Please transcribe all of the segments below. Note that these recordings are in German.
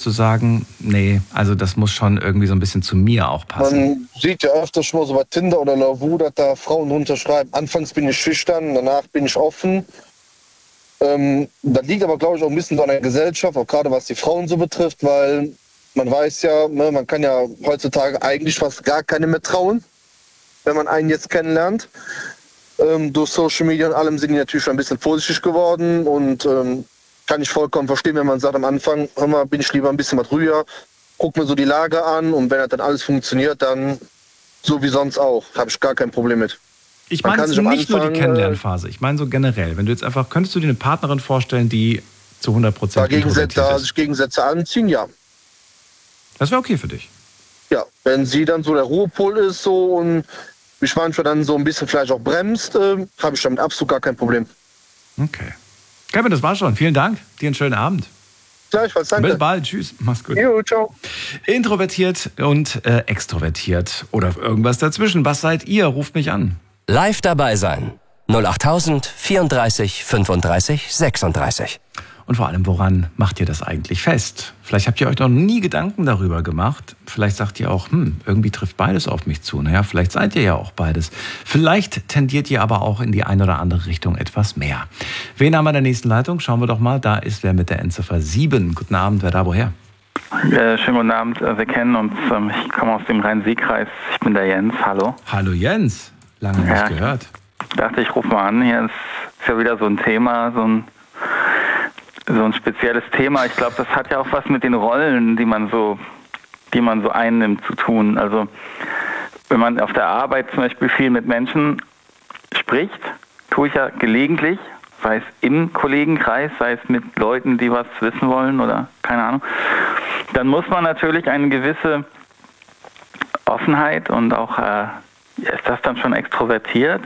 du sagen, nee, also das muss schon irgendwie so ein bisschen zu mir auch passen? Man sieht ja öfter schon mal so bei Tinder oder Lavu, dass da Frauen runterschreiben, anfangs bin ich schüchtern, danach bin ich offen. Das liegt aber, glaube ich, auch ein bisschen so an der Gesellschaft, auch gerade was die Frauen so betrifft, weil man weiß ja, ne, man kann ja heutzutage eigentlich fast gar keine mehr trauen, wenn man einen jetzt kennenlernt. Durch Social Media und allem sind die natürlich schon ein bisschen vorsichtig geworden und kann ich vollkommen verstehen, wenn man sagt am Anfang, hör mal, bin ich lieber ein bisschen was ruhiger, guck mir so die Lage an und wenn das dann alles funktioniert, dann so wie sonst auch, habe ich gar kein Problem mit. Ich meine jetzt nicht nur die Kennenlernphase, ich meine so generell, wenn du jetzt einfach, könntest du dir eine Partnerin vorstellen, die zu 100% introvertiert ist? Sich Gegensätze anziehen, ja. Das wäre okay für dich? Ja, wenn sie dann so der Ruhepol ist so und mich manchmal dann so ein bisschen vielleicht auch bremst, habe ich damit absolut gar kein Problem. Okay. Kevin, das war's schon. Vielen Dank. Dir einen schönen Abend. Gleichfalls, danke. Bis bald. Tschüss. Mach's gut. Jo, ciao. Introvertiert und extrovertiert oder irgendwas dazwischen. Was seid ihr? Ruft mich an. Live dabei sein. 08000 34 35 36. Und vor allem, woran macht ihr das eigentlich fest? Vielleicht habt ihr euch noch nie Gedanken darüber gemacht. Vielleicht sagt ihr auch, irgendwie trifft beides auf mich zu. Naja, vielleicht seid ihr ja auch beides. Vielleicht tendiert ihr aber auch in die eine oder andere Richtung etwas mehr. Wen haben wir in der nächsten Leitung? Schauen wir doch mal. Da ist wer mit der Endziffer 7. Guten Abend, wer da woher? Schönen guten Abend. Wir kennen uns. Ich komme aus dem Rhein-Sieg-Kreis. Ich bin der Jens. Hallo. Hallo Jens. Lange nicht gehört. Ich dachte, ich rufe mal an. Hier ist ja wieder so ein Thema, so ein spezielles Thema. Ich glaube, das hat ja auch was mit den Rollen, die man so einnimmt, zu tun. Also wenn man auf der Arbeit zum Beispiel viel mit Menschen spricht, tue ich ja gelegentlich, sei es im Kollegenkreis, sei es mit Leuten, die was wissen wollen oder keine Ahnung, dann muss man natürlich eine gewisse Offenheit und auch, ist das dann schon extrovertiert?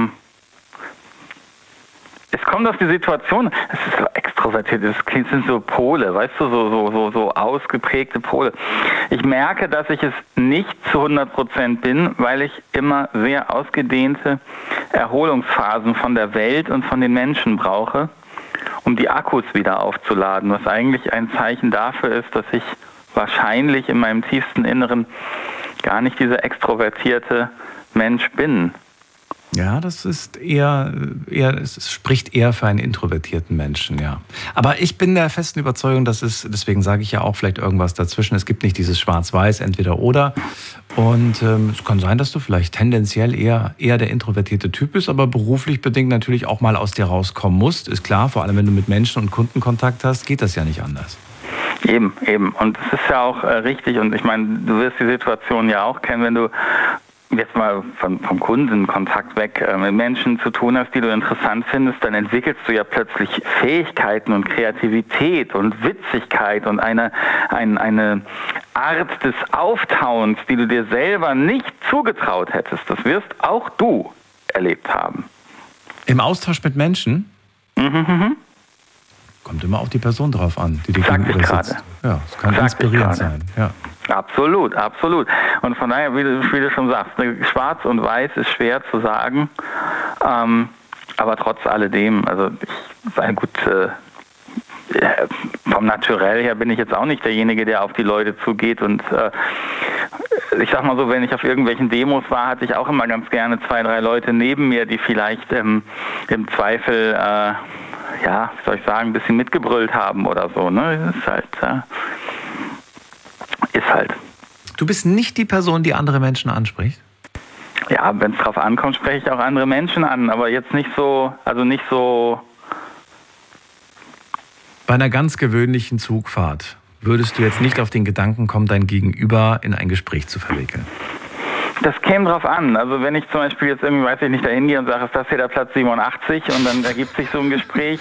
Es kommt auf die Situation, es ist so extrovertiert, es sind so Pole, weißt du, so ausgeprägte Pole. Ich merke, dass ich es nicht zu 100% bin, weil ich immer sehr ausgedehnte Erholungsphasen von der Welt und von den Menschen brauche, um die Akkus wieder aufzuladen, was eigentlich ein Zeichen dafür ist, dass ich wahrscheinlich in meinem tiefsten Inneren gar nicht dieser extrovertierte Mensch bin. Ja, das ist es spricht eher für einen introvertierten Menschen, ja. Aber ich bin der festen Überzeugung, dass deswegen sage ich ja auch vielleicht irgendwas dazwischen. Es gibt nicht dieses Schwarz-Weiß, entweder oder. Und es kann sein, dass du vielleicht tendenziell eher der introvertierte Typ bist, aber beruflich bedingt natürlich auch mal aus dir rauskommen musst. Ist klar, vor allem wenn du mit Menschen und Kunden Kontakt hast, geht das ja nicht anders. Eben. Und es ist ja auch richtig. Und ich meine, du wirst die Situation ja auch kennen, wenn du jetzt mal vom Kundenkontakt weg mit Menschen zu tun hast, die du interessant findest, dann entwickelst du ja plötzlich Fähigkeiten und Kreativität und Witzigkeit und eine Art des Auftauens, die du dir selber nicht zugetraut hättest. Das wirst auch du erlebt haben. Im Austausch mit Menschen? Kommt immer auf die Person drauf an, die dir gegenüber sitzt. Ja, es kann inspirierend sein. Ja. Absolut. Und von daher, wie du schon sagst, schwarz und weiß ist schwer zu sagen, aber trotz alledem, also vom Naturell her bin ich jetzt auch nicht derjenige, der auf die Leute zugeht und ich sag mal so, wenn ich auf irgendwelchen Demos war, hatte ich auch immer ganz gerne 2, 3 Leute neben mir, die vielleicht im Zweifel wie soll ich sagen, ein bisschen mitgebrüllt haben oder so, ne? Ist halt. Du bist nicht die Person, die andere Menschen anspricht? Ja, wenn es drauf ankommt, spreche ich auch andere Menschen an, aber jetzt nicht so. Bei einer ganz gewöhnlichen Zugfahrt würdest du jetzt nicht auf den Gedanken kommen, dein Gegenüber in ein Gespräch zu verwickeln? Das käme drauf an. Also wenn ich zum Beispiel jetzt irgendwie, weiß ich nicht, da hingehe und sage, ist das hier der Platz 87 und dann ergibt sich so ein Gespräch,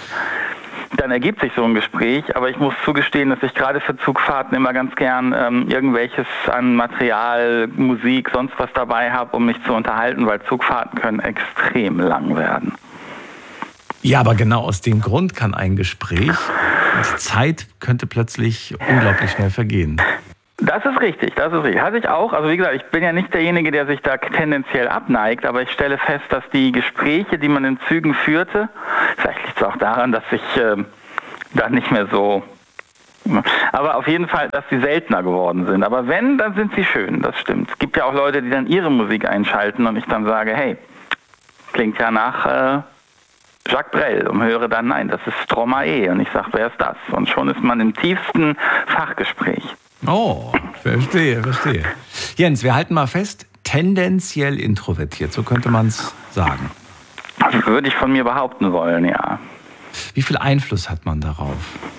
aber ich muss zugestehen, dass ich gerade für Zugfahrten immer ganz gern irgendwelches an Material, Musik, sonst was dabei habe, um mich zu unterhalten, weil Zugfahrten können extrem lang werden. Ja, aber genau aus dem Grund kann ein Gespräch, die Zeit könnte plötzlich unglaublich schnell vergehen. Das ist richtig. Hatte ich auch. Also wie gesagt, ich bin ja nicht derjenige, der sich da tendenziell abneigt, aber ich stelle fest, dass die Gespräche, die man in Zügen führte, vielleicht liegt es auch daran, dass ich da nicht mehr so Aber auf jeden Fall, dass sie seltener geworden sind. Aber wenn, dann sind sie schön, das stimmt. Es gibt ja auch Leute, die dann ihre Musik einschalten und ich dann sage, hey, klingt ja nach Jacques Brel und höre dann, nein, das ist Stromae. Und ich sage, wer ist das? Und schon ist man im tiefsten Fachgespräch. Oh, verstehe. Jens, wir halten mal fest, tendenziell introvertiert, so könnte man es sagen. Das würde ich von mir behaupten wollen, ja. Wie viel Einfluss hat man darauf?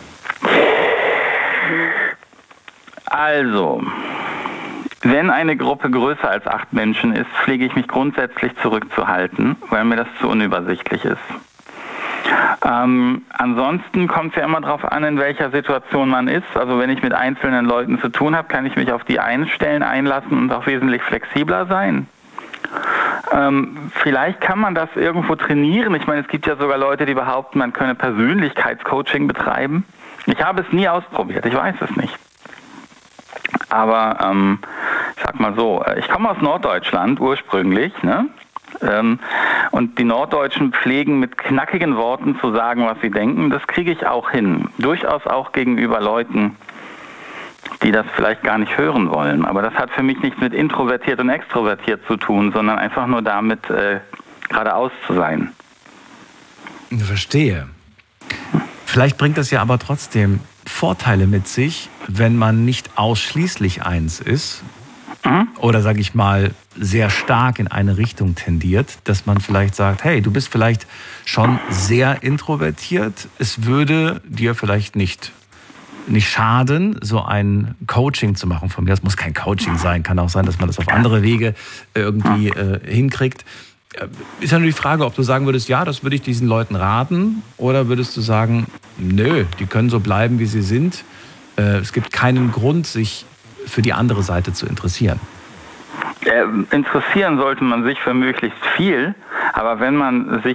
Also, wenn eine Gruppe größer als 8 Menschen ist, pflege ich mich grundsätzlich zurückzuhalten, weil mir das zu unübersichtlich ist. Ansonsten kommt es ja immer darauf an, in welcher Situation man ist. Also wenn ich mit einzelnen Leuten zu tun habe, kann ich mich auf die Einstellen einlassen und auch wesentlich flexibler sein. Vielleicht kann man das irgendwo trainieren. Ich meine, es gibt ja sogar Leute, die behaupten, man könne Persönlichkeitscoaching betreiben. Ich habe es nie ausprobiert, ich weiß es nicht. Aber ich sag mal so, ich komme aus Norddeutschland ursprünglich, ne? Und die Norddeutschen pflegen mit knackigen Worten zu sagen, was sie denken. Das kriege ich auch hin. Durchaus auch gegenüber Leuten, die das vielleicht gar nicht hören wollen. Aber das hat für mich nichts mit introvertiert und extrovertiert zu tun, sondern einfach nur damit, geradeaus zu sein. Ich verstehe. Vielleicht bringt das ja aber trotzdem Vorteile mit sich, wenn man nicht ausschließlich eins ist. Oder sage ich mal, sehr stark in eine Richtung tendiert, dass man vielleicht sagt, hey, du bist vielleicht schon sehr introvertiert, es würde dir vielleicht nicht schaden, so ein Coaching zu machen. Von mir aus muss kein Coaching sein, kann auch sein, dass man das auf andere Wege irgendwie hinkriegt. Ist ja nur die Frage, ob du sagen würdest, ja, das würde ich diesen Leuten raten, oder würdest du sagen, nö, die können so bleiben, wie sie sind. Es gibt keinen Grund, sich für die andere Seite zu interessieren. Interessieren sollte man sich für möglichst viel, aber wenn man sich,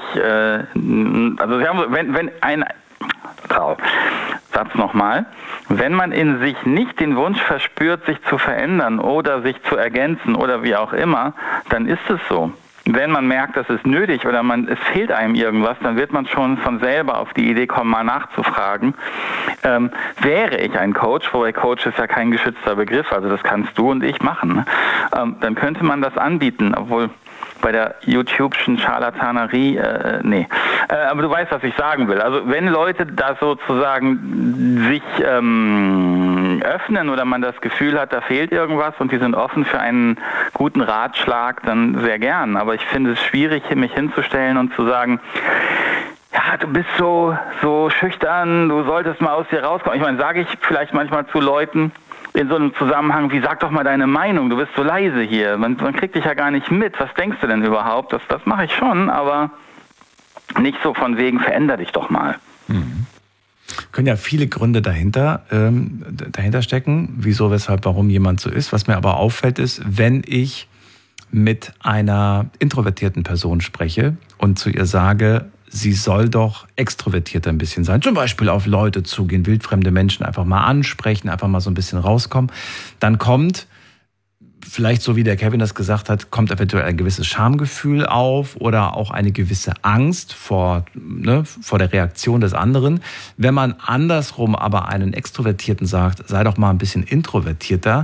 wenn man in sich nicht den Wunsch verspürt, sich zu verändern oder sich zu ergänzen oder wie auch immer, dann ist es so. Wenn man merkt, das ist nötig oder es fehlt einem irgendwas, dann wird man schon von selber auf die Idee kommen, mal nachzufragen. Wäre ich ein Coach, wobei Coach ist ja kein geschützter Begriff, also das kannst du und ich machen, ne? Dann könnte man das anbieten, obwohl bei der YouTube'schen Scharlatanerie, nee. Aber du weißt, was ich sagen will. Also wenn Leute da sozusagen sich öffnen oder man das Gefühl hat, da fehlt irgendwas und die sind offen für einen guten Ratschlag, dann sehr gern. Aber ich finde es schwierig, mich hinzustellen und zu sagen, ja, du bist so schüchtern, du solltest mal aus dir rauskommen. Ich meine, sage ich vielleicht manchmal zu Leuten in so einem Zusammenhang, wie sag doch mal deine Meinung, du bist so leise hier, man kriegt dich ja gar nicht mit, was denkst du denn überhaupt? Das mache ich schon, aber nicht so von wegen, veränder dich doch mal. Können ja viele Gründe dahinter stecken, wieso, weshalb, warum jemand so ist. Was mir aber auffällt ist, wenn ich mit einer introvertierten Person spreche und zu ihr sage, sie soll doch extrovertierter ein bisschen sein, zum Beispiel auf Leute zugehen, wildfremde Menschen einfach mal ansprechen, einfach mal so ein bisschen rauskommen, dann kommt, vielleicht so wie der Kevin das gesagt hat, kommt eventuell ein gewisses Schamgefühl auf oder auch eine gewisse Angst vor der Reaktion des anderen. Wenn man andersrum aber einen Extrovertierten sagt, sei doch mal ein bisschen introvertierter,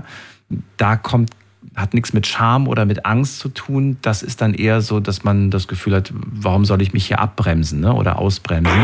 hat nichts mit Scham oder mit Angst zu tun. Das ist dann eher so, dass man das Gefühl hat, warum soll ich mich hier abbremsen, ne? Oder ausbremsen?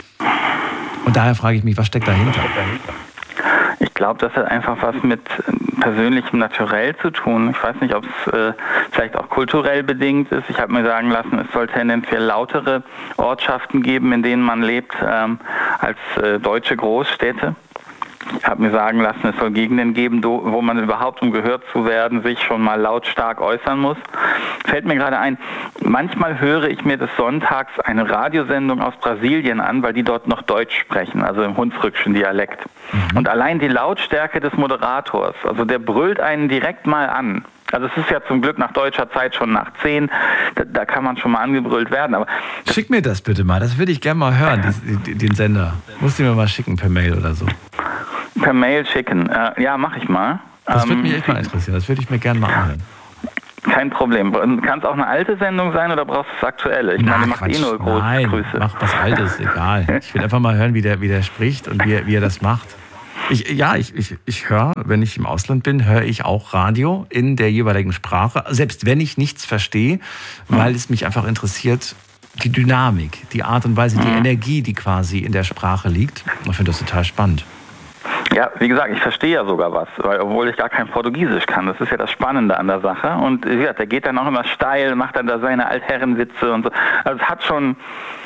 Und daher frage ich mich, was steckt dahinter? Ich glaube, das hat einfach was mit persönlichem Naturell zu tun. Ich weiß nicht, ob es vielleicht auch kulturell bedingt ist. Ich habe mir sagen lassen, es soll tendenziell lautere Ortschaften geben, in denen man lebt, als deutsche Großstädte. Ich habe mir sagen lassen, es soll Gegenden geben, wo man überhaupt, um gehört zu werden, sich schon mal lautstark äußern muss. Fällt mir gerade ein, manchmal höre ich mir des Sonntags eine Radiosendung aus Brasilien an, weil die dort noch Deutsch sprechen, also im hunsrückschen Dialekt. Und allein die Lautstärke des Moderators, also der brüllt einen direkt mal an. Also es ist ja zum Glück nach deutscher Zeit schon nach 10, da kann man schon mal angebrüllt werden. Aber schick mir das bitte mal, das würde ich gerne mal hören, den Sender. Musst du mir mal schicken per Mail oder so. Per Mail schicken, ja, mache ich mal. Das würde mich echt mal interessieren, das würde ich mir gerne mal anhören. Kein Problem. Kann es auch eine alte Sendung sein oder brauchst du das Aktuelle? Ich meine, du machst nur große Grüße. Mach was Altes, egal. Ich will einfach mal hören, wie der spricht und wie er das macht. Ich höre, wenn ich im Ausland bin, höre ich auch Radio in der jeweiligen Sprache, selbst wenn ich nichts verstehe, weil es mich einfach interessiert, die Dynamik, die Art und Weise, die Energie, die quasi in der Sprache liegt. Ich finde das total spannend. Ja, wie gesagt, ich verstehe ja sogar was, obwohl ich gar kein Portugiesich kann. Das ist ja das Spannende an der Sache. Und wie gesagt, der geht dann auch immer steil, macht dann da seine Altherrenwitze und so. Also es hat schon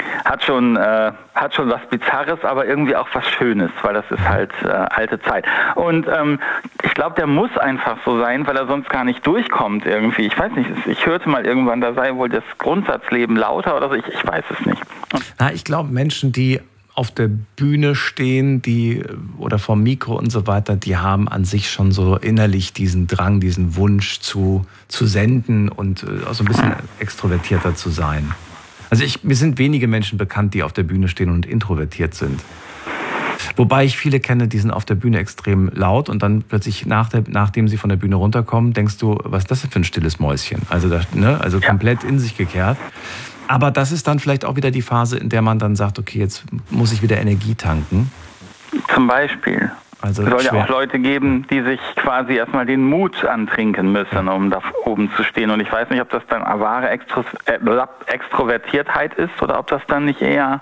was Bizarres, aber irgendwie auch was Schönes, weil das ist halt alte Zeit. Und ich glaube, der muss einfach so sein, weil er sonst gar nicht durchkommt irgendwie. Ich weiß nicht, ich hörte mal irgendwann, da sei wohl das Grundsatzleben lauter oder so. Ich weiß es nicht. Ich glaube, Menschen, die auf der Bühne stehen, oder vorm Mikro und so weiter, die haben an sich schon so innerlich diesen Drang, diesen Wunsch zu senden und auch so ein bisschen extrovertierter zu sein. Also mir sind wenige Menschen bekannt, die auf der Bühne stehen und introvertiert sind. Wobei ich viele kenne, die sind auf der Bühne extrem laut und dann plötzlich, nachdem sie von der Bühne runterkommen, denkst du, was ist das denn für ein stilles Mäuschen? Also komplett in sich gekehrt. Aber das ist dann vielleicht auch wieder die Phase, in der man dann sagt, okay, jetzt muss ich wieder Energie tanken. Zum Beispiel. Also es soll ja auch Leute geben, die sich quasi erstmal den Mut antrinken müssen, um da oben zu stehen. Und ich weiß nicht, ob das dann eine wahre Extrovertiertheit ist oder ob das dann nicht eher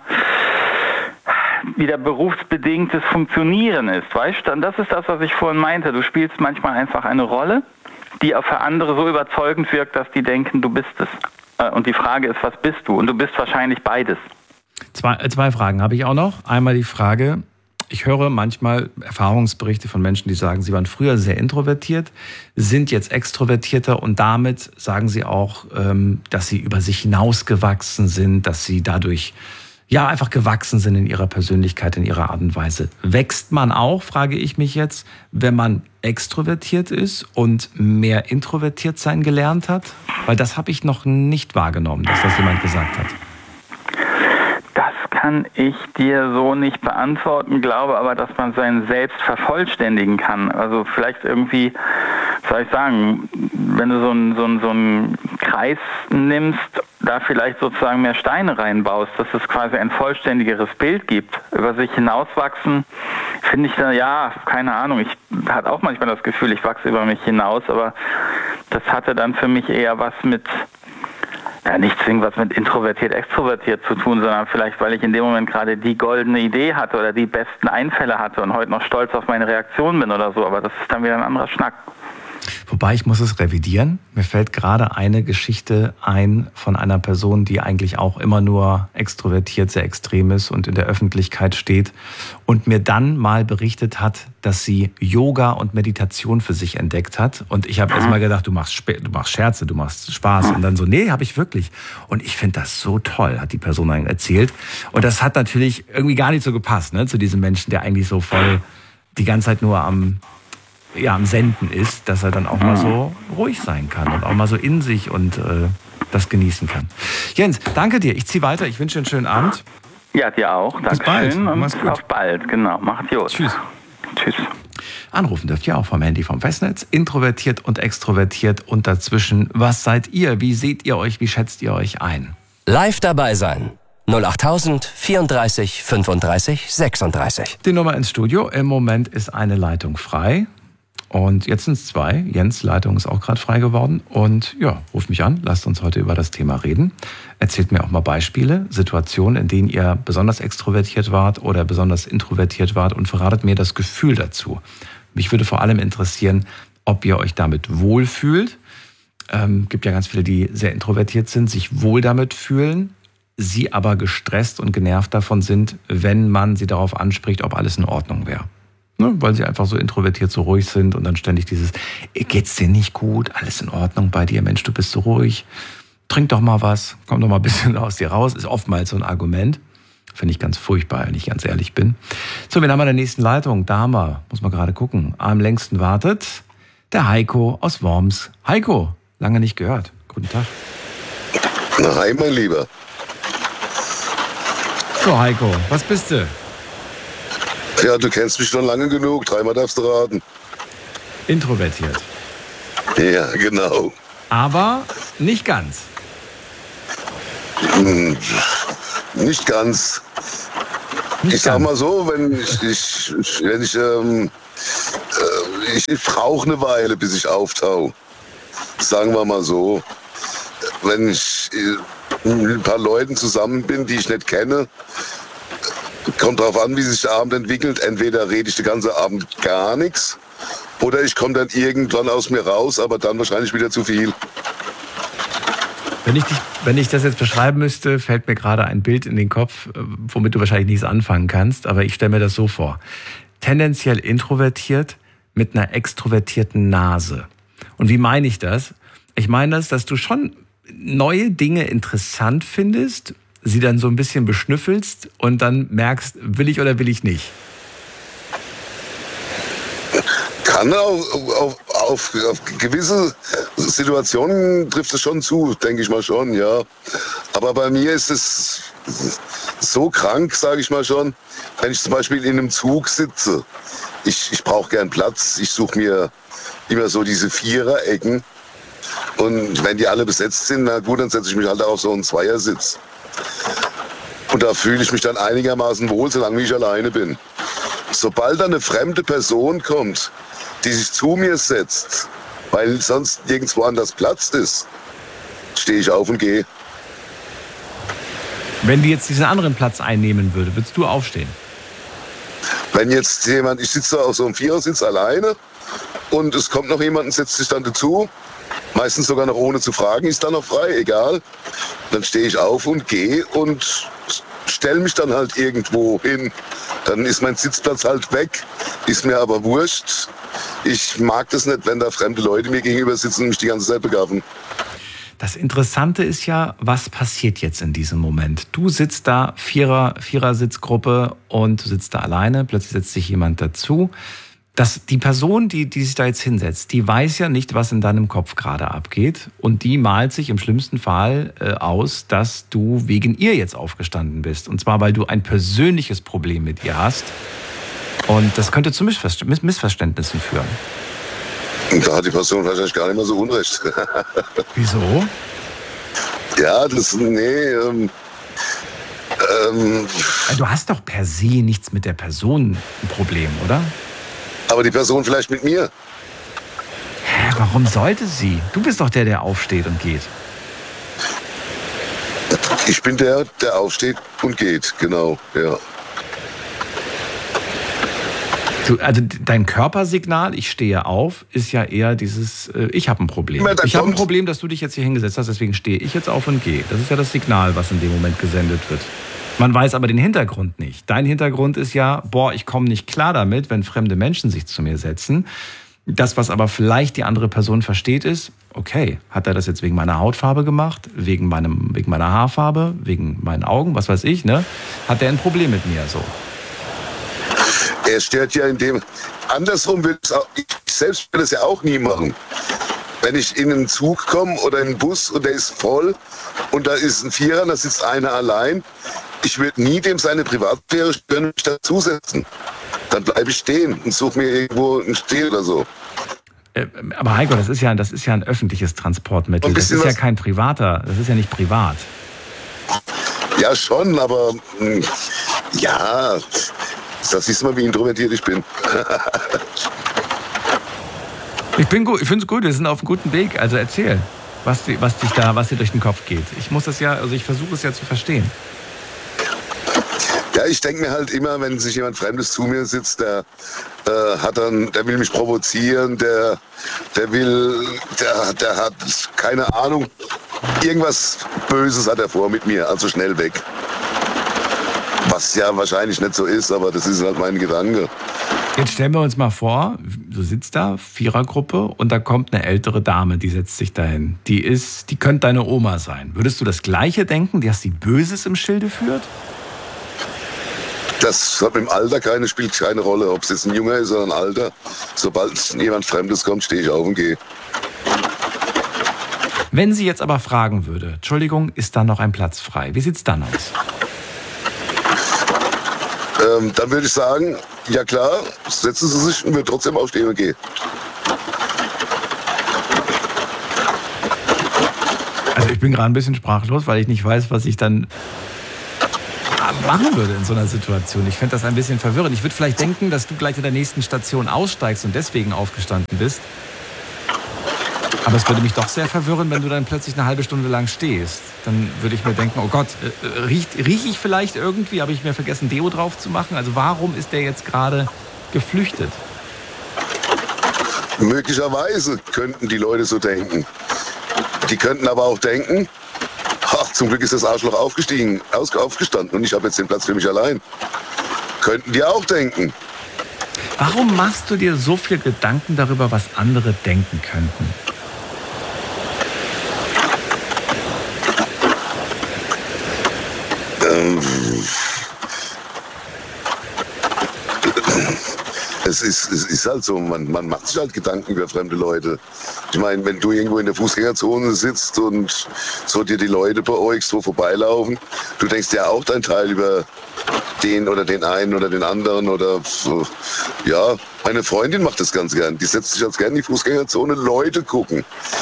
wieder berufsbedingtes Funktionieren ist. Weißt du, das ist das, was ich vorhin meinte. Du spielst manchmal einfach eine Rolle, die auch für andere so überzeugend wirkt, dass die denken, du bist es. Und die Frage ist, was bist du? Und du bist wahrscheinlich beides. Zwei Fragen habe ich auch noch. Einmal die Frage, ich höre manchmal Erfahrungsberichte von Menschen, die sagen, sie waren früher sehr introvertiert, sind jetzt extrovertierter und damit sagen sie auch, dass sie über sich hinausgewachsen sind, dass sie dadurch einfach gewachsen sind in ihrer Persönlichkeit, in ihrer Art und Weise. Wächst man auch, frage ich mich jetzt, wenn man extrovertiert ist und mehr introvertiert sein gelernt hat? Weil das habe ich noch nicht wahrgenommen, dass das jemand gesagt hat. Das kann ich dir so nicht beantworten, glaube aber, dass man sein Selbst vervollständigen kann. Also vielleicht irgendwie, soll ich sagen, wenn du so einen Kreis nimmst, da vielleicht sozusagen mehr Steine reinbaust, dass es quasi ein vollständigeres Bild gibt. Über sich hinauswachsen, finde ich da, keine Ahnung, ich hatte auch manchmal das Gefühl, ich wachse über mich hinaus, aber das hatte dann für mich eher was mit, nicht zwingend was mit introvertiert, extrovertiert zu tun, sondern vielleicht, weil ich in dem Moment gerade die goldene Idee hatte oder die besten Einfälle hatte und heute noch stolz auf meine Reaktion bin oder so, aber das ist dann wieder ein anderer Schnack. Wobei, ich muss es revidieren. Mir fällt gerade eine Geschichte ein von einer Person, die eigentlich auch immer nur extrovertiert, sehr extrem ist und in der Öffentlichkeit steht und mir dann mal berichtet hat, dass sie Yoga und Meditation für sich entdeckt hat. Und ich habe erst mal gedacht, du machst Scherze, du machst Spaß. Und dann so, nee, habe ich wirklich. Und ich finde das so toll, hat die Person dann erzählt. Und das hat natürlich irgendwie gar nicht so gepasst, ne, zu diesem Menschen, der eigentlich so voll die ganze Zeit nur am Senden ist, dass er dann auch mal so ruhig sein kann und auch mal so in sich und das genießen kann. Jens, danke dir. Ich ziehe weiter. Ich wünsche dir einen schönen Abend. Ja, dir auch. Bis bald. Mach's gut. Auf bald, genau. Macht's gut. Tschüss. Tschüss. Anrufen dürft ihr auch vom Handy, vom Festnetz. Introvertiert und extrovertiert und dazwischen. Was seid ihr? Wie seht ihr euch? Wie schätzt ihr euch ein? Live dabei sein. 08000 34 35 36. Die Nummer ins Studio. Im Moment ist eine Leitung frei. Und jetzt sind es zwei. Jens' Leitung ist auch gerade frei geworden. Und ja, ruft mich an, lasst uns heute über das Thema reden. Erzählt mir auch mal Beispiele, Situationen, in denen ihr besonders extrovertiert wart oder besonders introvertiert wart und verratet mir das Gefühl dazu. Mich würde vor allem interessieren, ob ihr euch damit wohlfühlt. Gibt ja ganz viele, die sehr introvertiert sind, sich wohl damit fühlen, sie aber gestresst und genervt davon sind, wenn man sie darauf anspricht, ob alles in Ordnung wäre. Ne, weil sie einfach so introvertiert, so ruhig sind und dann ständig dieses, geht's dir nicht gut, alles in Ordnung bei dir, Mensch, du bist so ruhig, trink doch mal was, komm doch mal ein bisschen aus dir raus, ist oftmals so ein Argument. Finde ich ganz furchtbar, wenn ich ganz ehrlich bin. So, wir haben in der nächsten Leitung, da haben wir, muss man gerade gucken, am längsten wartet der Heiko aus Worms. Heiko, lange nicht gehört. Guten Tag. Na, hi, mein Lieber. So, Heiko, was bist du? Ja, du kennst mich schon lange genug. Dreimal darfst du raten. Introvertiert. Ja, genau. Aber nicht ganz. Nicht ganz. Ich sag mal so, ich brauche eine Weile, bis ich auftau. Sagen wir mal so. Wenn ich mit ein paar Leuten zusammen bin, die ich nicht kenne, kommt darauf an, wie sich der Abend entwickelt. Entweder rede ich den ganzen Abend gar nichts oder ich komme dann irgendwann aus mir raus, aber dann wahrscheinlich wieder zu viel. Wenn ich das jetzt beschreiben müsste, fällt mir gerade ein Bild in den Kopf, womit du wahrscheinlich nichts anfangen kannst, aber ich stelle mir das so vor. Tendenziell introvertiert mit einer extrovertierten Nase. Und wie meine ich das? Ich meine das, dass du schon neue Dinge interessant findest, sie dann so ein bisschen beschnüffelst und dann merkst, will ich oder will ich nicht. Kann auf gewisse Situationen trifft es schon zu, denke ich mal schon, ja. Aber bei mir ist es so krank, sage ich mal schon, wenn ich zum Beispiel in einem Zug sitze. Ich brauche gern Platz, ich suche mir immer so diese Viererecken. Und wenn die alle besetzt sind, na gut, dann setze ich mich halt auf so einen Zweiersitz. Und da fühle ich mich dann einigermaßen wohl, solange ich alleine bin. Sobald dann eine fremde Person kommt, die sich zu mir setzt, weil sonst nirgendwo anders Platz ist, stehe ich auf und gehe. Wenn die jetzt diesen anderen Platz einnehmen würde, würdest du aufstehen? Wenn jetzt jemand, ich sitze auf so einem Vierersitz alleine und es kommt noch jemand und setzt sich dann dazu, meistens sogar noch ohne zu fragen, ist dann noch frei, egal, dann stehe ich auf und gehe und stelle mich dann halt irgendwo hin. Dann ist mein Sitzplatz halt weg, ist mir aber wurscht. Ich mag das nicht, wenn da fremde Leute mir gegenüber sitzen und mich die ganze Zeit begaffen. Das Interessante ist ja, was passiert jetzt in diesem Moment? Du sitzt da, Vierersitzgruppe und du sitzt da alleine, plötzlich setzt sich jemand dazu. Die Person, die sich da jetzt hinsetzt, die weiß ja nicht, was in deinem Kopf gerade abgeht. Und die malt sich im schlimmsten Fall aus, dass du wegen ihr jetzt aufgestanden bist. Und zwar, weil du ein persönliches Problem mit ihr hast. Und das könnte zu Missverständnissen führen. Und da hat die Person wahrscheinlich gar nicht mehr so Unrecht. Wieso? Ja, Du hast doch per se nichts mit der Person ein Problem, oder? aber die Person vielleicht mit mir. Hä, warum sollte sie? Du bist doch der aufsteht und geht. Ich bin der aufsteht und geht, genau, ja. Also dein Körpersignal, ich stehe auf, ist ja eher dieses, ich habe ein Problem. Ich habe ein Problem, dass du dich jetzt hier hingesetzt hast, deswegen stehe ich jetzt auf und gehe. Das ist ja das Signal, was in dem Moment gesendet wird. Man weiß aber den Hintergrund nicht. Dein Hintergrund ist ja, ich komme nicht klar damit, wenn fremde Menschen sich zu mir setzen. Das, was aber vielleicht die andere Person versteht, ist, okay, hat er das jetzt wegen meiner Hautfarbe gemacht, wegen meiner Haarfarbe, wegen meinen Augen, was weiß ich, ne? Hat er ein Problem mit mir, so. Er stört ja andersrum will ich selbst will das ja auch nie machen. Wenn ich in einen Zug komme oder in einen Bus und der ist voll und da ist ein Vierer, da sitzt einer allein, ich würde nie dem seine Privatsphäre stören, mich dazusetzen. Dann bleibe ich stehen und suche mir irgendwo einen Steh oder so. Aber Heiko, das ist ja ein öffentliches Transportmittel. Das ist ja kein privater, das ist ja nicht privat. Ja, schon, aber ja, das siehst du mal, wie introvertiert ich bin. Ich finde es gut, wir sind auf einem guten Weg. Also erzähl, was dir durch den Kopf geht. Ich versuche es ja zu verstehen. Ja, ich denke mir halt immer, wenn sich jemand Fremdes zu mir sitzt, der will mich provozieren, der hat keine Ahnung, irgendwas Böses hat er vor mit mir, also schnell weg. Was ja wahrscheinlich nicht so ist, aber das ist halt mein Gedanke. Jetzt stellen wir uns mal vor, du sitzt da, Vierergruppe, und da kommt eine ältere Dame, die setzt sich dahin. Die könnte deine Oma sein. Würdest du das Gleiche denken, dass sie Böses im Schilde führt? Das hat mit dem Alter spielt keine Rolle, ob es jetzt ein Junger ist oder ein Alter. Sobald jemand Fremdes kommt, stehe ich auf und gehe. Wenn sie jetzt aber fragen würde, Entschuldigung, ist da noch ein Platz frei? Wie sieht's dann aus? Dann würde ich sagen, ja klar, setzen Sie sich und würde trotzdem aufstehen und gehen. Also ich bin gerade ein bisschen sprachlos, weil ich nicht weiß, was ich dann... machen würde in so einer Situation. Ich fände das ein bisschen verwirrend. Ich würde vielleicht denken, dass du gleich in der nächsten Station aussteigst und deswegen aufgestanden bist. Aber es würde mich doch sehr verwirren, wenn du dann plötzlich eine halbe Stunde lang stehst. Dann würde ich mir denken, oh Gott, riech ich vielleicht irgendwie? Habe ich mir vergessen, Deo drauf zu machen? Also warum ist der jetzt gerade geflüchtet? Möglicherweise könnten die Leute so denken. Die könnten aber auch denken, ach, zum Glück ist das Arschloch aufgestanden und ich habe jetzt den Platz für mich allein. Könnten die auch denken. Warum machst du dir so viel Gedanken darüber, was andere denken könnten? Es ist halt so, man macht sich halt Gedanken über fremde Leute. Ich meine, wenn du irgendwo in der Fußgängerzone sitzt und so dir die Leute beäugst, wo vorbeilaufen, du denkst ja auch dein Teil über den oder den einen oder den anderen oder so. Ja, meine Freundin macht das ganz gern. Die setzt sich ganz gern in die Fußgängerzone, Leute gucken.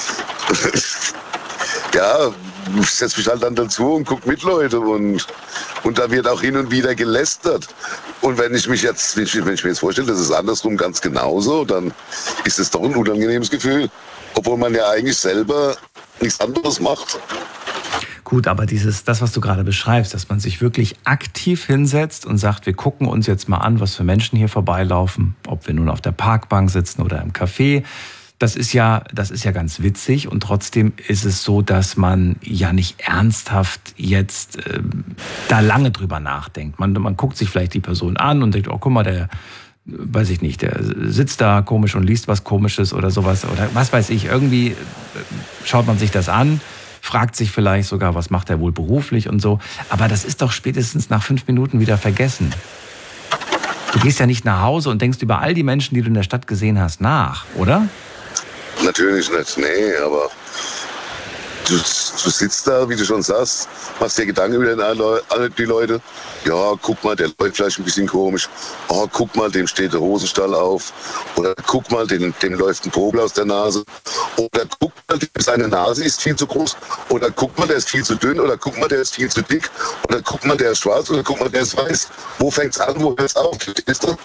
Ja, ich setze mich halt dann dazu und gucke mit Leute und da wird auch hin und wieder gelästert. Und wenn ich mir jetzt vorstelle, das ist andersrum ganz genauso, dann ist es doch ein unangenehmes Gefühl, obwohl man ja eigentlich selber nichts anderes macht. Gut, aber das, was du gerade beschreibst, dass man sich wirklich aktiv hinsetzt und sagt, wir gucken uns jetzt mal an, was für Menschen hier vorbeilaufen, ob wir nun auf der Parkbank sitzen oder im Café. Das ist ja ganz witzig und trotzdem ist es so, dass man ja nicht ernsthaft jetzt da lange drüber nachdenkt. Man guckt sich vielleicht die Person an und denkt, oh, guck mal, der sitzt da komisch und liest was Komisches oder sowas oder was weiß ich. Irgendwie schaut man sich das an, fragt sich vielleicht sogar, was macht er wohl beruflich und so. Aber das ist doch spätestens nach 5 Minuten wieder vergessen. Du gehst ja nicht nach Hause und denkst über all die Menschen, die du in der Stadt gesehen hast, nach, oder? Natürlich nicht, nee, aber du sitzt da, wie du schon sagst, machst dir Gedanken über die Leute. Ja, guck mal, der läuft vielleicht ein bisschen komisch. Oh, guck mal, dem steht der Hosenstall auf. Oder guck mal, dem läuft ein Popel aus der Nase. Oder guck mal, seine Nase ist viel zu groß. Oder guck mal, der ist viel zu dünn. Oder guck mal, der ist viel zu dick. Oder guck mal, der ist schwarz. Oder guck mal, der ist weiß. Wo fängt's an, wo hört's auf? Verstehst du?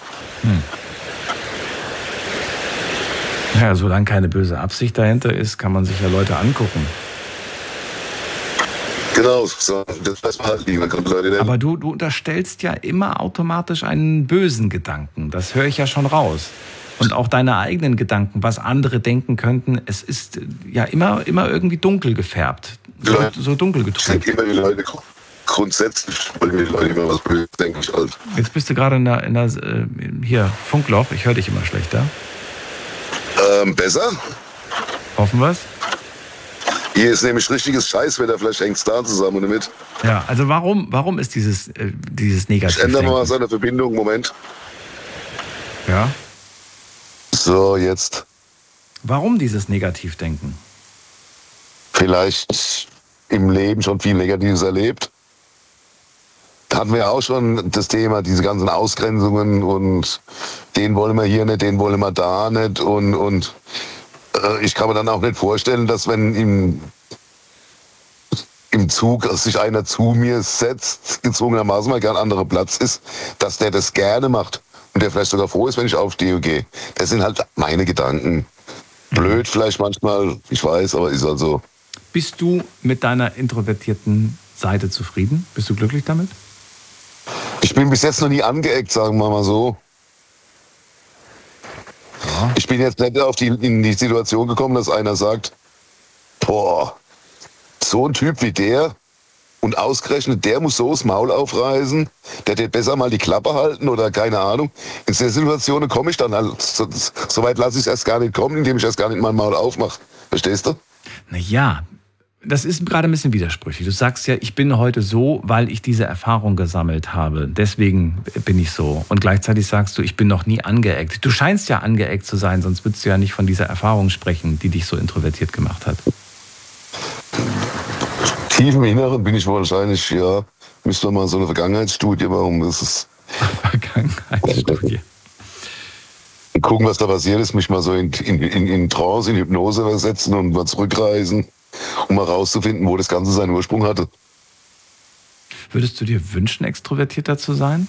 Ja, solange keine böse Absicht dahinter ist, kann man sich ja Leute angucken. Genau, so, das weiß man halt nicht. Man kann Leute nennen. Aber du unterstellst ja immer automatisch einen bösen Gedanken. Das höre ich ja schon raus. Und auch deine eigenen Gedanken, was andere denken könnten, es ist ja immer irgendwie dunkel gefärbt. So dunkel getränkt. Ich denke immer, die Leute grundsätzlich wollen die Leute immer was Böses, denke ich halt. Jetzt bist du gerade in der hier, Funkloch. Ich höre dich immer schlechter. Besser? Hoffen wir's? Hier ist nämlich richtiges Scheißwetter, vielleicht hängt es da zusammen damit. Ja, also warum ist dieses Negativ? Ich ändere mal seine Verbindung, Moment. Ja. So, jetzt. Warum dieses Negativdenken? Vielleicht im Leben schon viel Negatives erlebt. Da hatten wir ja auch schon das Thema, diese ganzen Ausgrenzungen und den wollen wir hier nicht, den wollen wir da nicht und ich kann mir dann auch nicht vorstellen, dass wenn im Zug sich einer zu mir setzt, gezwungenermaßen, weil kein anderer Platz ist, dass der das gerne macht und der vielleicht sogar froh ist, wenn ich aufstehe und gehe. Das sind halt meine Gedanken. Blöd vielleicht manchmal, ich weiß, aber ist halt so. Bist du mit deiner introvertierten Seite zufrieden? Bist du glücklich damit? Ich bin bis jetzt noch nie angeeckt, sagen wir mal so. Ja. Ich bin jetzt nicht in die Situation gekommen, dass einer sagt, boah, so ein Typ wie der und ausgerechnet, der muss so das Maul aufreißen, der hätte besser mal die Klappe halten oder keine Ahnung. In der Situation komme ich dann halt, so weit lasse ich es erst gar nicht kommen, indem ich erst gar nicht mein Maul aufmache. Verstehst du? Naja, das ist gerade ein bisschen widersprüchlich. Du sagst ja, ich bin heute so, weil ich diese Erfahrung gesammelt habe. Deswegen bin ich so. Und gleichzeitig sagst du, ich bin noch nie angeeckt. Du scheinst ja angeeckt zu sein, sonst würdest du ja nicht von dieser Erfahrung sprechen, die dich so introvertiert gemacht hat. Tief im Inneren bin ich wahrscheinlich, ja, müsste man mal so eine Vergangenheitsstudie machen. Das ist Vergangenheitsstudie. Gucken, was da passiert ist, mich mal so in Trance, in Hypnose versetzen und mal zurückreisen, um mal rauszufinden, wo das Ganze seinen Ursprung hatte. Würdest du dir wünschen, extrovertierter zu sein?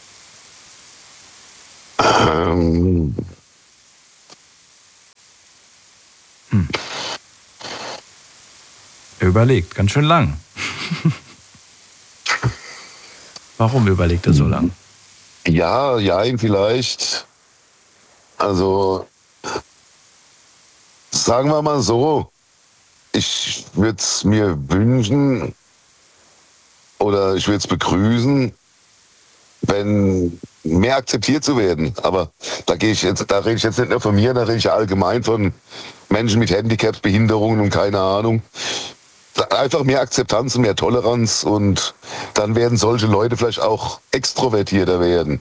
Er überlegt, ganz schön lang. Warum überlegt er so lang? Ja, vielleicht. Also, sagen wir mal so, ich würde es mir wünschen oder ich würde es begrüßen, wenn mehr akzeptiert zu werden. Aber da rede ich jetzt nicht nur von mir, da rede ich allgemein von Menschen mit Handicaps, Behinderungen und keine Ahnung. Einfach mehr Akzeptanz und mehr Toleranz und dann werden solche Leute vielleicht auch extrovertierter werden.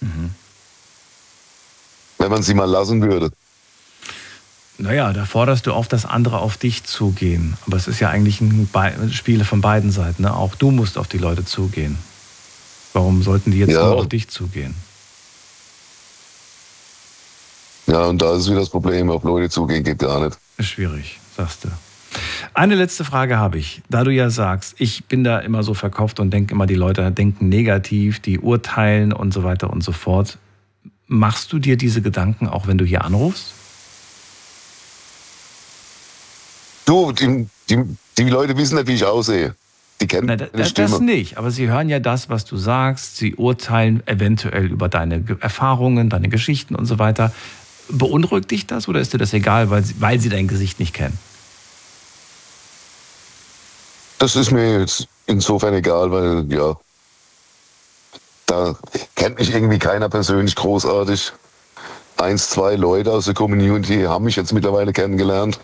Wenn man sie mal lassen würde. Naja, da forderst du auf, dass andere auf dich zugehen. Aber es ist ja eigentlich ein Spiel von beiden Seiten. Ne? Auch du musst auf die Leute zugehen. Warum sollten die jetzt nur auf dich zugehen? Ja, und da ist wieder das Problem, auf Leute zugehen geht gar nicht. Ist schwierig, sagst du. Eine letzte Frage habe ich. Da du ja sagst, ich bin da immer so verkopft und denke immer, die Leute denken negativ, die urteilen und so weiter und so fort. Machst du dir diese Gedanken auch, wenn du hier anrufst? Du, die Leute wissen nicht, wie ich aussehe. Die kennen meine Stimme. Das nicht, aber sie hören ja das, was du sagst. Sie urteilen eventuell über deine Erfahrungen, deine Geschichten und so weiter. Beunruhigt dich das oder ist dir das egal, weil sie dein Gesicht nicht kennen? Das ist mir jetzt insofern egal, weil ja, da kennt mich irgendwie keiner persönlich großartig. 1, 2 Leute aus der Community haben mich jetzt mittlerweile kennengelernt.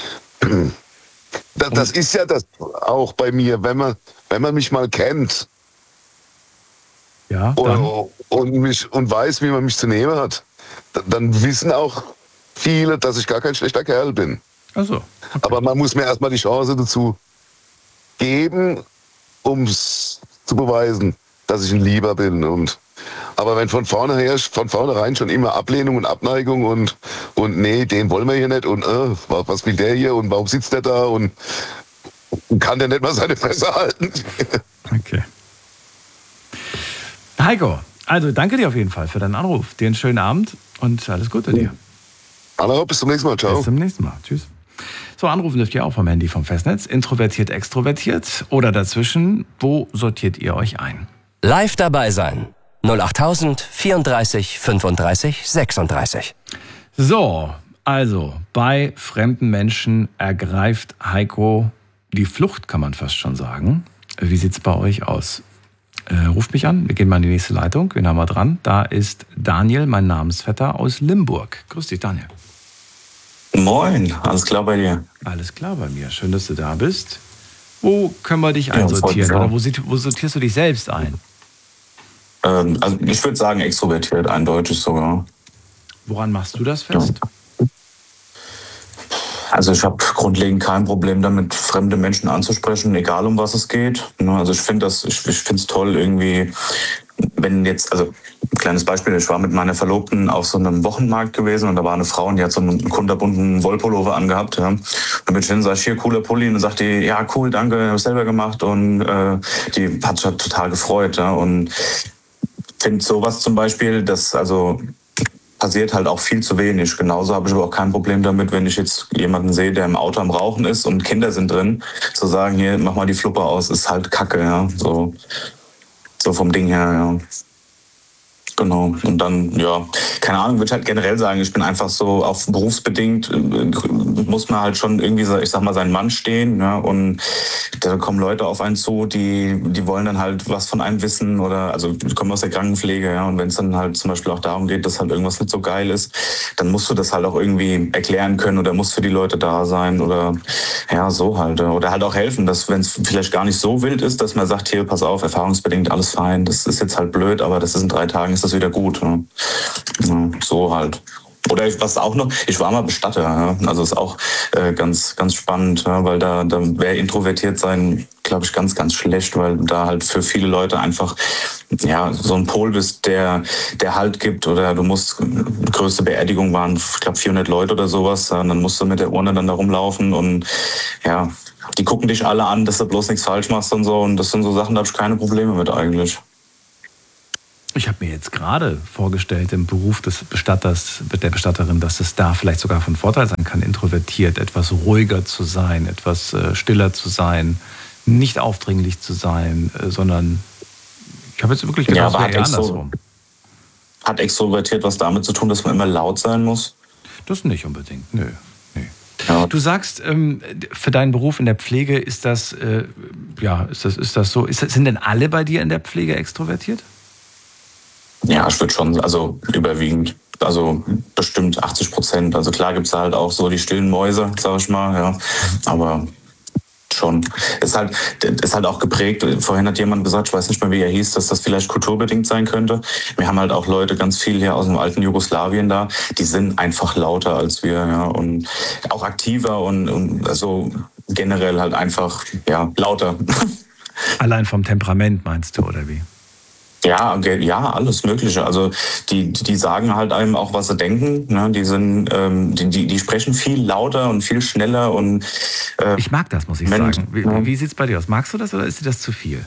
Das ist ja das auch bei mir, wenn man mich mal kennt, ja, und weiß, wie man mich zu nehmen hat, dann wissen auch viele, dass ich gar kein schlechter Kerl bin. Ach so, okay. Aber man muss mir erstmal die Chance dazu geben, um es zu beweisen, dass ich ein Lieber bin. Aber wenn von vornherein schon immer Ablehnung und Abneigung und nee, den wollen wir hier nicht und was will der hier und warum sitzt der da und kann der nicht mal seine Fresse halten? Okay. Heiko, also danke dir auf jeden Fall für deinen Anruf. Dir einen schönen Abend und alles Gute dir. Hallo, bis zum nächsten Mal. Ciao. Bis zum nächsten Mal. Tschüss. So, anrufen dürft ihr auch vom Handy vom Festnetz. Introvertiert, extrovertiert oder dazwischen. Wo sortiert ihr euch ein? Live dabei sein. 08000 34 35 36. So, also bei fremden Menschen ergreift Heiko die Flucht, kann man fast schon sagen. Wie sieht's bei euch aus? Ruft mich an, wir gehen mal in die nächste Leitung. Wen haben wir dran? Da ist Daniel, mein Namensvetter aus Limburg. Grüß dich, Daniel. Moin, alles klar bei dir? Alles klar bei mir, schön, dass du da bist. Wo können wir dich einsortieren? Oder wo sortierst du dich selbst ein? Also ich würde sagen extrovertiert, eindeutig sogar. Woran machst du das fest? Ja. Also ich habe grundlegend kein Problem damit, fremde Menschen anzusprechen, egal um was es geht. Also ich finde es toll irgendwie, wenn jetzt, also ein kleines Beispiel, ich war mit meiner Verlobten auf so einem Wochenmarkt gewesen und da war eine Frau und die hat so einen kunterbunten Wollpullover angehabt. Ja. Dann bin ich hin und sag, hier, cooler Pulli. Und dann sagt die, ja cool, danke, hab ich selber gemacht. Und die hat sich total gefreut. Ja. Und finde sowas zum Beispiel, das also passiert halt auch viel zu wenig. Genauso habe ich aber auch kein Problem damit, wenn ich jetzt jemanden sehe, der im Auto am Rauchen ist und Kinder sind drin, zu sagen, hier, mach mal die Fluppe aus, ist halt Kacke, ja. So vom Ding her, ja. Genau. Und dann, ja, keine Ahnung, würde ich halt generell sagen, ich bin einfach so auf berufsbedingt, muss man halt schon irgendwie, ich sag mal, seinen Mann stehen, ja, und da kommen Leute auf einen zu, die wollen dann halt was von einem wissen oder, also die kommen aus der Krankenpflege, ja, und wenn es dann halt zum Beispiel auch darum geht, dass halt irgendwas nicht so geil ist, dann musst du das halt auch irgendwie erklären können oder musst für die Leute da sein oder, ja, so halt, oder halt auch helfen, dass, wenn es vielleicht gar nicht so wild ist, dass man sagt, hier, pass auf, erfahrungsbedingt, alles fein, das ist jetzt halt blöd, aber das ist in 3 Tagen, ist das wieder gut, ne? Ja, so halt. Oder was auch noch, ich war mal Bestatter, ja. Also ist auch ganz, ganz spannend, ja, weil da wäre introvertiert sein, glaube ich, ganz, ganz schlecht, weil da halt für viele Leute einfach ja so ein Pol bist, der Halt gibt, oder du musst, die größte Beerdigung waren, ich glaube 400 Leute oder sowas, und dann musst du mit der Urne dann da rumlaufen und ja, die gucken dich alle an, dass du bloß nichts falsch machst und so, und das sind so Sachen, da habe ich keine Probleme mit eigentlich. Ich habe mir jetzt gerade vorgestellt, im Beruf des Bestatters, der Bestatterin, dass es da vielleicht sogar von Vorteil sein kann, introvertiert, etwas ruhiger zu sein, etwas stiller zu sein, nicht aufdringlich zu sein, sondern ich habe jetzt wirklich gedacht, es wäre eher andersrum. Hat extrovertiert was damit zu tun, dass man immer laut sein muss? Das nicht unbedingt, nö. Ja. Du sagst, für deinen Beruf in der Pflege ist das so, sind denn alle bei dir in der Pflege extrovertiert? Ja, ich würde schon, also überwiegend, also bestimmt 80%. Also klar gibt's da halt auch so die stillen Mäuse, sag ich mal, ja. Aber schon. Ist halt auch geprägt. Vorhin hat jemand gesagt, ich weiß nicht mehr, wie er hieß, dass das vielleicht kulturbedingt sein könnte. Wir haben halt auch Leute ganz viel hier aus dem alten Jugoslawien da, die sind einfach lauter als wir, ja, und auch aktiver und also generell halt einfach, ja, lauter. Allein vom Temperament meinst du, oder wie? Ja, alles Mögliche. Also die sagen halt einem auch, was sie denken. Ne? Die sprechen viel lauter und viel schneller und ich mag das, muss ich sagen. Wie sieht's bei dir aus? Magst du das oder ist dir das zu viel?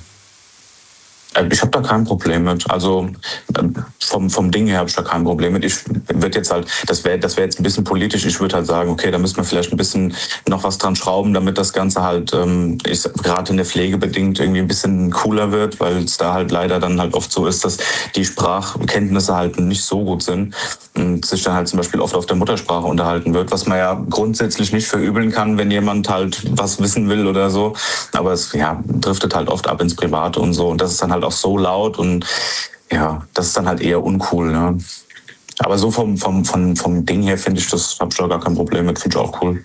Ich habe da kein Problem mit. Also vom Ding her habe ich da kein Problem mit. Ich würde jetzt halt, das wäre jetzt ein bisschen politisch. Ich würde halt sagen, okay, da müssen wir vielleicht ein bisschen noch was dran schrauben, damit das Ganze halt gerade in der Pflege bedingt irgendwie ein bisschen cooler wird, weil es da halt leider dann halt oft so ist, dass die Sprachkenntnisse halt nicht so gut sind und sich dann halt zum Beispiel oft auf der Muttersprache unterhalten wird, was man ja grundsätzlich nicht verübeln kann, wenn jemand halt was wissen will oder so. Aber es driftet halt oft ab ins Private und so, und das ist dann halt auch so laut, und ja, das ist dann halt eher uncool, ne? Aber so vom Ding her finde ich, das habe ich da gar kein Problem mit, finde ich auch cool.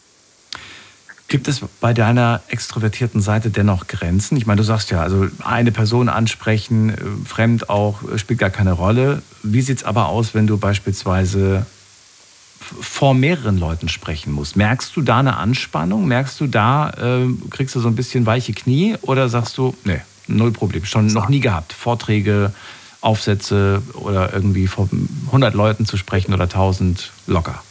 Gibt es bei deiner extrovertierten Seite dennoch Grenzen? Ich meine, du sagst ja, also eine Person ansprechen, fremd auch, spielt gar keine Rolle. Wie sieht's aber aus, wenn du beispielsweise vor mehreren Leuten sprechen musst? Merkst du da eine Anspannung? Merkst du da, kriegst du so ein bisschen weiche Knie, oder sagst du, nee, null Problem, schon noch nie gehabt, Vorträge, Aufsätze oder irgendwie vor 100 Leuten zu sprechen oder 1000 locker?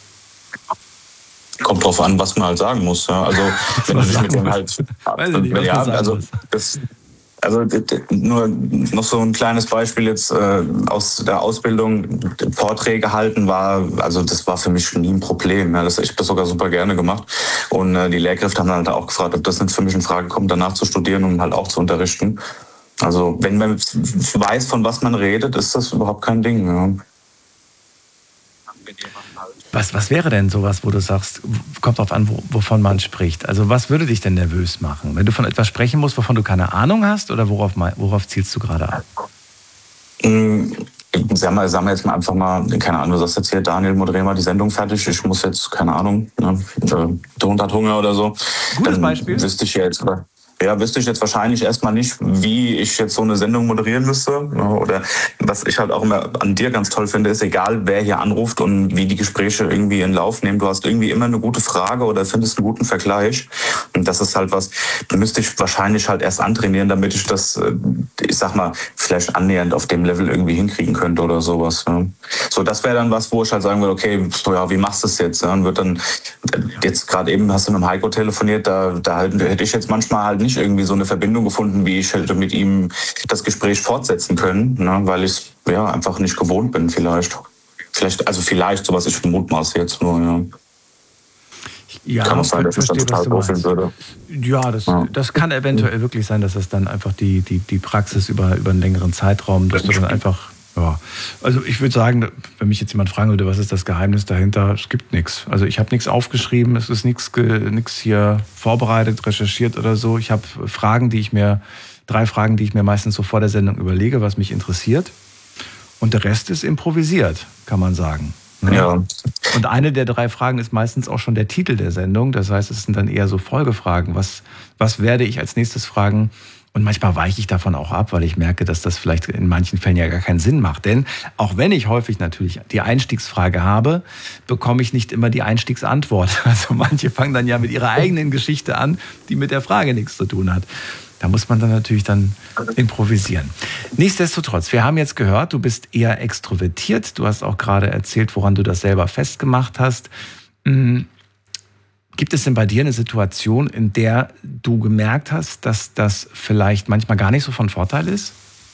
Kommt drauf an, was man halt sagen muss. Ja. Also wenn du dich mit dem halt, nur noch so ein kleines Beispiel jetzt aus der Ausbildung, Vorträge halten das war für mich nie ein Problem. Ja. Ich habe das sogar super gerne gemacht. Und die Lehrkräfte haben dann halt auch gefragt, ob das nicht für mich in Frage kommt, danach zu studieren und halt auch zu unterrichten. Also wenn man weiß, von was man redet, ist das überhaupt kein Ding. Ja. Was wäre denn sowas, wo du sagst, kommt drauf an, wovon man spricht? Also was würde dich denn nervös machen? Wenn du von etwas sprechen musst, wovon du keine Ahnung hast, oder worauf zielst du gerade ab? Sagen wir jetzt mal einfach mal, keine Ahnung, du sagst jetzt hier, Daniel, moderier mal die Sendung fertig, ich muss jetzt, keine Ahnung, der Hund hat Hunger oder so. Gutes Beispiel. Wüsste ich jetzt wahrscheinlich erstmal nicht, wie ich jetzt so eine Sendung moderieren müsste. Oder was ich halt auch immer an dir ganz toll finde, ist, egal wer hier anruft und wie die Gespräche irgendwie in Lauf nehmen, du hast irgendwie immer eine gute Frage oder findest einen guten Vergleich. Und das ist halt was, da müsste ich wahrscheinlich halt erst antrainieren, damit ich das, ich sag mal, vielleicht annähernd auf dem Level irgendwie hinkriegen könnte oder sowas. So, das wäre dann was, wo ich halt sagen würde, okay, so, ja, wie machst du es jetzt? Und wird dann, jetzt gerade eben hast du mit dem Heiko telefoniert, da hätte ich jetzt manchmal halt nicht irgendwie so eine Verbindung gefunden, wie ich hätte mit ihm das Gespräch fortsetzen können, ne, weil ich es einfach nicht gewohnt bin vielleicht, sowas, ich mutmaße jetzt nur, ja. Ja, kann auch sein, dass ich dann total aufhören würde. Ja, das kann eventuell wirklich sein, dass das dann einfach die Praxis über einen längeren Zeitraum, dass du dann einfach, ja. Also ich würde sagen, wenn mich jetzt jemand fragen würde, was ist das Geheimnis dahinter, es gibt nichts. Also ich habe nichts aufgeschrieben, es ist nichts hier vorbereitet, recherchiert oder so. Ich habe 3 Fragen, die ich mir meistens so vor der Sendung überlege, was mich interessiert. Und der Rest ist improvisiert, kann man sagen. Ja. Und eine der 3 Fragen ist meistens auch schon der Titel der Sendung. Das heißt, es sind dann eher so Folgefragen. Was werde ich als nächstes fragen, Und manchmal weiche ich davon auch ab, weil ich merke, dass das vielleicht in manchen Fällen ja gar keinen Sinn macht. Denn auch wenn ich häufig natürlich die Einstiegsfrage habe, bekomme ich nicht immer die Einstiegsantwort. Also manche fangen dann ja mit ihrer eigenen Geschichte an, die mit der Frage nichts zu tun hat. Da muss man dann natürlich improvisieren. Nichtsdestotrotz, wir haben jetzt gehört, du bist eher extrovertiert. Du hast auch gerade erzählt, woran du das selber festgemacht hast. Gibt es denn bei dir eine Situation, in der du gemerkt hast, dass das vielleicht manchmal gar nicht so von Vorteil ist?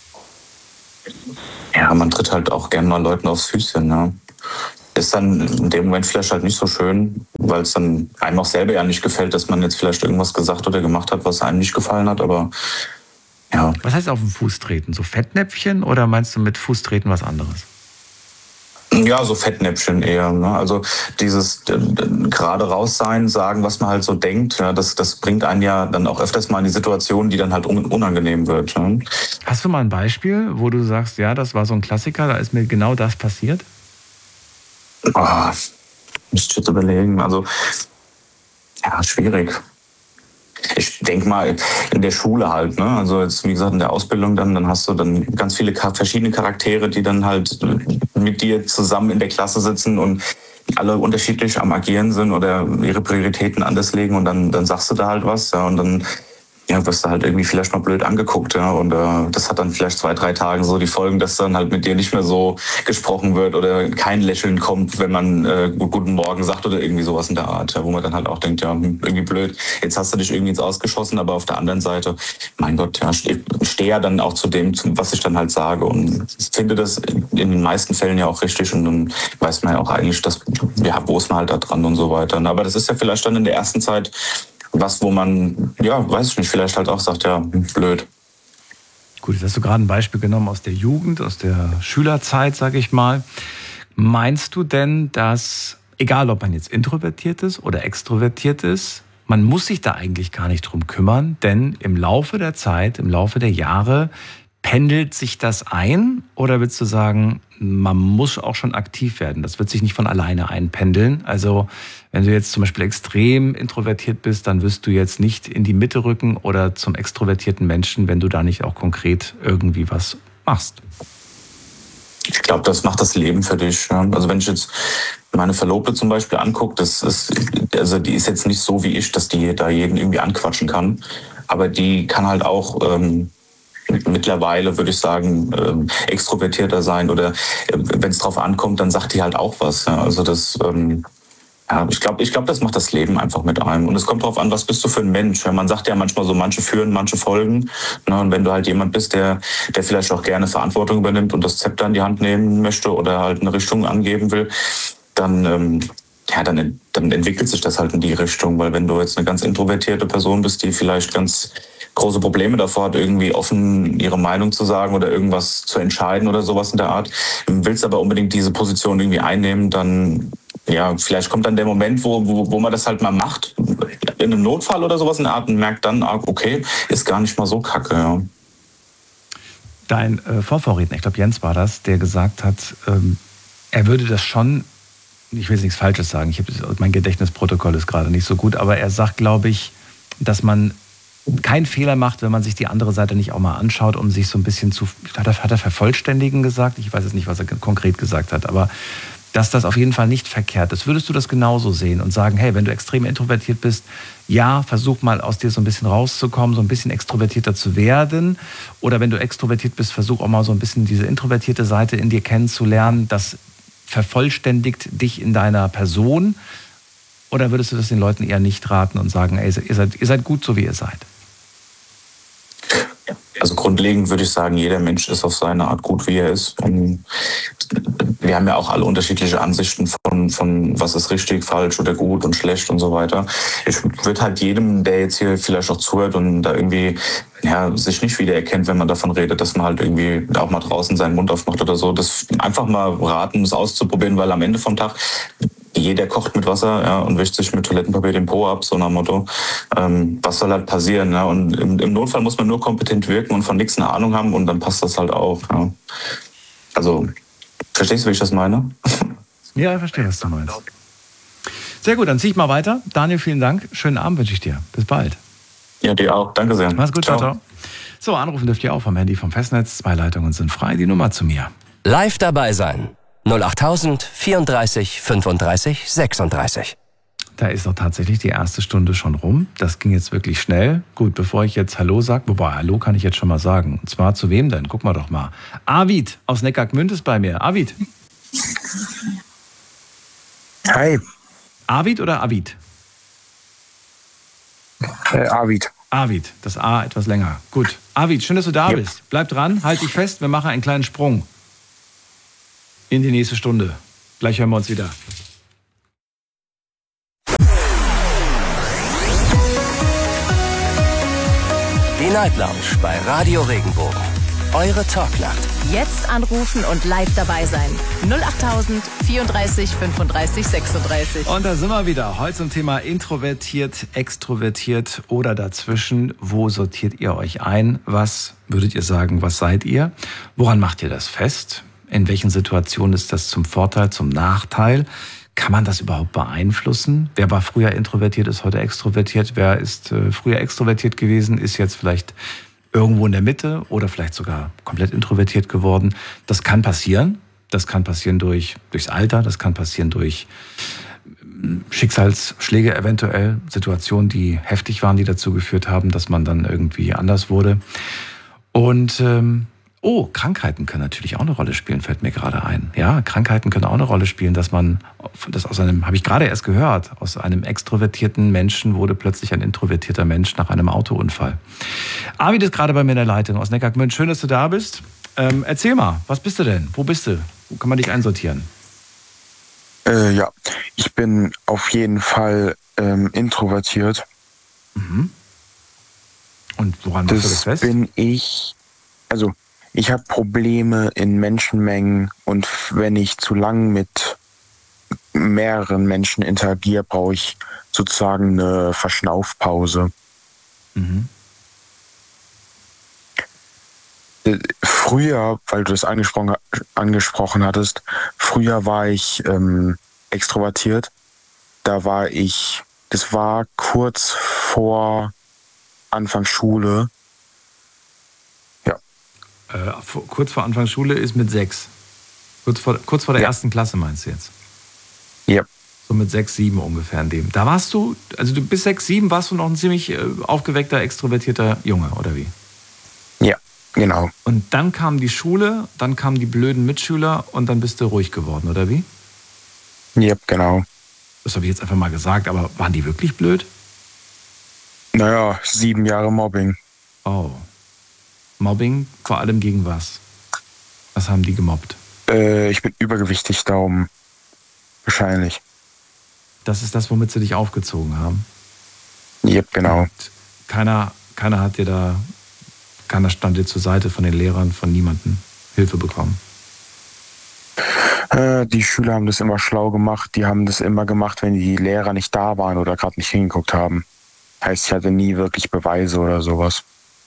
Ja, man tritt halt auch gerne mal Leuten aufs Füßchen. Ne? Ist dann in dem Moment vielleicht halt nicht so schön, weil es dann einem auch selber ja nicht gefällt, dass man jetzt vielleicht irgendwas gesagt oder gemacht hat, was einem nicht gefallen hat. Aber ja. Was heißt auf den Fuß treten? So Fettnäpfchen oder meinst du mit Fuß treten was anderes? Ja, so Fettnäpfchen eher. Ne? Also dieses gerade raus sein, sagen, was man halt so denkt, ja, das bringt einen ja dann auch öfters mal in die Situation, die dann halt unangenehm wird. Ne? Hast du mal ein Beispiel, wo du sagst, ja, das war so ein Klassiker, da ist mir genau das passiert? Müsste ich jetzt überlegen. Also, ja, schwierig. Ich denke mal, in der Schule halt, ne? Also jetzt, wie gesagt, in der Ausbildung dann hast du dann ganz viele verschiedene Charaktere, die dann halt mit dir zusammen in der Klasse sitzen und alle unterschiedlich am Agieren sind oder ihre Prioritäten anders legen und dann sagst du da halt was, ja, und dann wirst du halt irgendwie vielleicht mal blöd angeguckt, ja, und das hat dann vielleicht 2-3 Tage so die Folgen, dass dann halt mit dir nicht mehr so gesprochen wird oder kein Lächeln kommt, wenn man Guten Morgen sagt oder irgendwie sowas in der Art, ja, wo man dann halt auch denkt, ja, irgendwie blöd, jetzt hast du dich irgendwie ins Ausgeschossen, aber auf der anderen Seite, mein Gott, ja, ich stehe ja dann auch zu dem, was ich dann halt sage und finde das in den meisten Fällen ja auch richtig und dann weiß man ja auch eigentlich, dass, ja, wo ist man halt da dran und so weiter. Aber das ist ja vielleicht dann in der ersten Zeit was, wo man, ja, weiß ich nicht, vielleicht halt auch sagt, ja, blöd. Gut, jetzt hast du gerade ein Beispiel genommen aus der Jugend, aus der Schülerzeit, sage ich mal. Meinst du denn, dass, egal ob man jetzt introvertiert ist oder extrovertiert ist, man muss sich da eigentlich gar nicht drum kümmern, denn im Laufe der Zeit, im Laufe der Jahre pendelt sich das ein oder willst du sagen, man muss auch schon aktiv werden? Das wird sich nicht von alleine einpendeln. Also wenn du jetzt zum Beispiel extrem introvertiert bist, dann wirst du jetzt nicht in die Mitte rücken oder zum extrovertierten Menschen, wenn du da nicht auch konkret irgendwie was machst. Ich glaube, das macht das Leben für dich. Ja. Also wenn ich jetzt meine Verlobte zum Beispiel angucke, die ist jetzt nicht so wie ich, dass die da jeden irgendwie anquatschen kann. Aber die kann halt auch mittlerweile, würde ich sagen, extrovertierter sein oder wenn es drauf ankommt, dann sagt die halt auch was. Ja. Also das, ich glaube, das macht das Leben einfach mit einem. Und es kommt darauf an, was bist du für ein Mensch. Ja, man sagt ja manchmal so, manche führen, manche folgen. Ne, und wenn du halt jemand bist, der vielleicht auch gerne Verantwortung übernimmt und das Zepter in die Hand nehmen möchte oder halt eine Richtung angeben will, dann entwickelt sich das halt in die Richtung. Weil wenn du jetzt eine ganz introvertierte Person bist, die vielleicht ganz große Probleme davor hat, irgendwie offen ihre Meinung zu sagen oder irgendwas zu entscheiden oder sowas in der Art, willst aber unbedingt diese Position irgendwie einnehmen, dann, ja, vielleicht kommt dann der Moment, wo man das halt mal macht, in einem Notfall oder sowas in der Art und merkt dann, okay, ist gar nicht mal so kacke, ja. Dein Vorvorredner, ich glaube Jens war das, der gesagt hat, er würde das schon, ich will jetzt nichts Falsches sagen, mein Gedächtnisprotokoll ist gerade nicht so gut, aber er sagt, glaube ich, dass man keinen Fehler macht, wenn man sich die andere Seite nicht auch mal anschaut, um sich so ein bisschen hat er vervollständigen gesagt? Ich weiß jetzt nicht, was er konkret gesagt hat, aber dass das auf jeden Fall nicht verkehrt ist. Würdest du das genauso sehen und sagen, hey, wenn du extrem introvertiert bist, ja, versuch mal aus dir so ein bisschen rauszukommen, so ein bisschen extrovertierter zu werden. Oder wenn du extrovertiert bist, versuch auch mal so ein bisschen diese introvertierte Seite in dir kennenzulernen. Das vervollständigt dich in deiner Person. Oder würdest du das den Leuten eher nicht raten und sagen, ey, ihr seid gut, so wie ihr seid? Also grundlegend würde ich sagen, jeder Mensch ist auf seine Art gut, wie er ist. Und wir haben ja auch alle unterschiedliche Ansichten von was ist richtig, falsch oder gut und schlecht und so weiter. Ich würde halt jedem, der jetzt hier vielleicht auch zuhört und da irgendwie sich nicht wiedererkennt, wenn man davon redet, dass man halt irgendwie auch mal draußen seinen Mund aufmacht oder so, das einfach mal raten, es auszuprobieren, weil am Ende vom Tag jeder kocht mit Wasser, und wischt sich mit Toilettenpapier den Po ab, so nach Motto. Was soll halt passieren? Ja? Und im Notfall muss man nur kompetent wirken und von nichts eine Ahnung haben und dann passt das halt auch. Ja? Also, verstehst du, wie ich das meine? Ja, ich verstehe, was du meinst. Sehr gut, dann ziehe ich mal weiter. Daniel, vielen Dank. Schönen Abend wünsche ich dir. Bis bald. Ja, dir auch. Danke sehr. Mach's gut, ciao, ciao. So, anrufen dürft ihr auch vom Handy, vom Festnetz. 2 Leitungen sind frei. Die Nummer zu mir. Live dabei sein. 08000 34 35 36. Da ist doch tatsächlich die erste Stunde schon rum. Das ging jetzt wirklich schnell. Gut, bevor ich jetzt Hallo sage, wobei Hallo kann ich jetzt schon mal sagen. Und zwar zu wem denn? Guck mal doch mal. Arvid aus Neckargmünd ist bei mir. Arvid. Hi. Arvid oder Avid? Arvid. Arvid, das A etwas länger. Gut. Arvid, schön, dass du da bist. Bleib dran, halt dich fest. Wir machen einen kleinen Sprung in die nächste Stunde. Gleich hören wir uns wieder. Die Night Lounge bei Radio Regenbogen. Eure Talknacht. Jetzt anrufen und live dabei sein. 08000 34 35 36. Und da sind wir wieder. Heute zum Thema introvertiert, extrovertiert oder dazwischen. Wo sortiert ihr euch ein? Was würdet ihr sagen, was seid ihr? Woran macht ihr das fest? In welchen Situationen ist das zum Vorteil, zum Nachteil? Kann man das überhaupt beeinflussen? Wer war früher introvertiert, ist heute extrovertiert? Wer ist früher extrovertiert gewesen, ist jetzt vielleicht irgendwo in der Mitte oder vielleicht sogar komplett introvertiert geworden? Das kann passieren. Das kann passieren durchs Alter, das kann passieren durch Schicksalsschläge eventuell, Situationen, die heftig waren, die dazu geführt haben, dass man dann irgendwie anders wurde. Und Krankheiten können natürlich auch eine Rolle spielen, fällt mir gerade ein. Ja, Krankheiten können auch eine Rolle spielen, dass man, das aus einem, habe ich gerade erst gehört, aus einem extrovertierten Menschen wurde plötzlich ein introvertierter Mensch nach einem Autounfall. Arvid ist gerade bei mir in der Leitung aus Neckargmünd. Schön, dass du da bist. Erzähl mal, was bist du denn? Wo bist du? Wo kann man dich einsortieren? Ja, ich bin auf jeden Fall introvertiert. Mhm. Und woran machst du das fest? Bin ich, also ich habe Probleme in Menschenmengen und wenn ich zu lang mit mehreren Menschen interagiere, brauche ich sozusagen eine Verschnaufpause. Mhm. Früher, weil du das angesprochen hattest, früher war ich extrovertiert. Das war kurz vor Anfang Schule. Kurz vor Anfang Schule ist mit 6. Kurz vor der ersten Klasse meinst du jetzt? Ja. So mit 6, 7 ungefähr in dem. Da warst du, also du bis 6, 7 warst du noch ein ziemlich aufgeweckter, extrovertierter Junge, oder wie? Ja, genau. Und dann kam die Schule, dann kamen die blöden Mitschüler und dann bist du ruhig geworden, oder wie? Ja, genau. Das habe ich jetzt einfach mal gesagt, aber waren die wirklich blöd? Naja, 7 Jahre Mobbing. Oh. Mobbing, vor allem gegen was? Was haben die gemobbt? Ich bin übergewichtig, darum wahrscheinlich. Das ist das, womit sie dich aufgezogen haben? Yep, genau. Und keiner stand dir zur Seite von den Lehrern, von niemandem Hilfe bekommen? Die Schüler haben das immer schlau gemacht. Die haben das immer gemacht, wenn die Lehrer nicht da waren oder gerade nicht hingeguckt haben. Heißt, ich hatte nie wirklich Beweise oder sowas.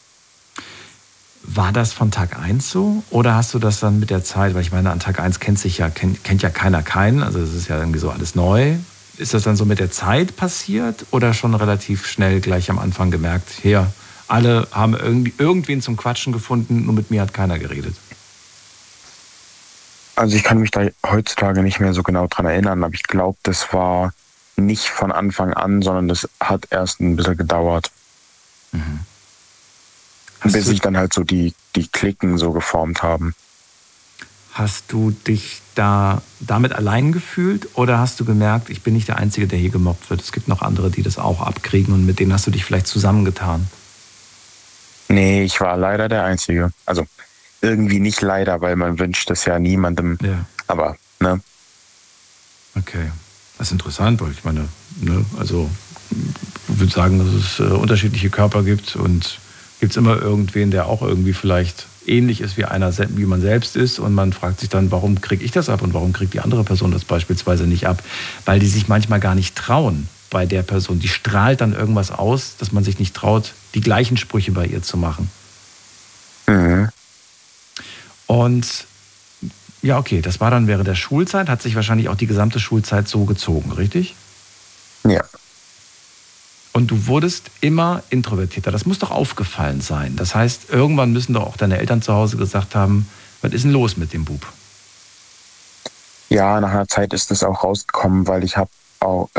War das von Tag 1 so? Oder hast du das dann mit der Zeit, weil ich meine, an Tag 1 kennt ja keiner keinen, also das ist ja irgendwie so alles neu. Ist das dann so mit der Zeit passiert oder schon relativ schnell gleich am Anfang gemerkt, hier, alle haben irgendwen zum Quatschen gefunden, nur mit mir hat keiner geredet? Also ich kann mich da heutzutage nicht mehr so genau dran erinnern, aber ich glaube, das war nicht von Anfang an, sondern das hat erst ein bisschen gedauert. Mhm. Bis sich dann halt so die Klicken so geformt haben. Hast du dich damit allein gefühlt oder hast du gemerkt, ich bin nicht der Einzige, der hier gemobbt wird? Es gibt noch andere, die das auch abkriegen und mit denen hast du dich vielleicht zusammengetan? Nee, ich war leider der Einzige. Also irgendwie nicht leider, weil man wünscht es ja niemandem. Ja. Aber, ne? Okay. Das ist interessant, weil ich meine, ne, also ich würde sagen, dass es unterschiedliche Körper gibt und gibt es immer irgendwen, der auch irgendwie vielleicht ähnlich ist wie man selbst ist und man fragt sich dann, warum kriege ich das ab und warum kriegt die andere Person das beispielsweise nicht ab? Weil die sich manchmal gar nicht trauen bei der Person. Die strahlt dann irgendwas aus, dass man sich nicht traut, die gleichen Sprüche bei ihr zu machen. Mhm. Und ja, okay, das war dann während der Schulzeit, hat sich wahrscheinlich auch die gesamte Schulzeit so gezogen, richtig? Ja. Und du wurdest immer introvertierter. Das muss doch aufgefallen sein. Das heißt, irgendwann müssen doch auch deine Eltern zu Hause gesagt haben, was ist denn los mit dem Bub? Ja, nach einer Zeit ist das auch rausgekommen, weil ich habe auch,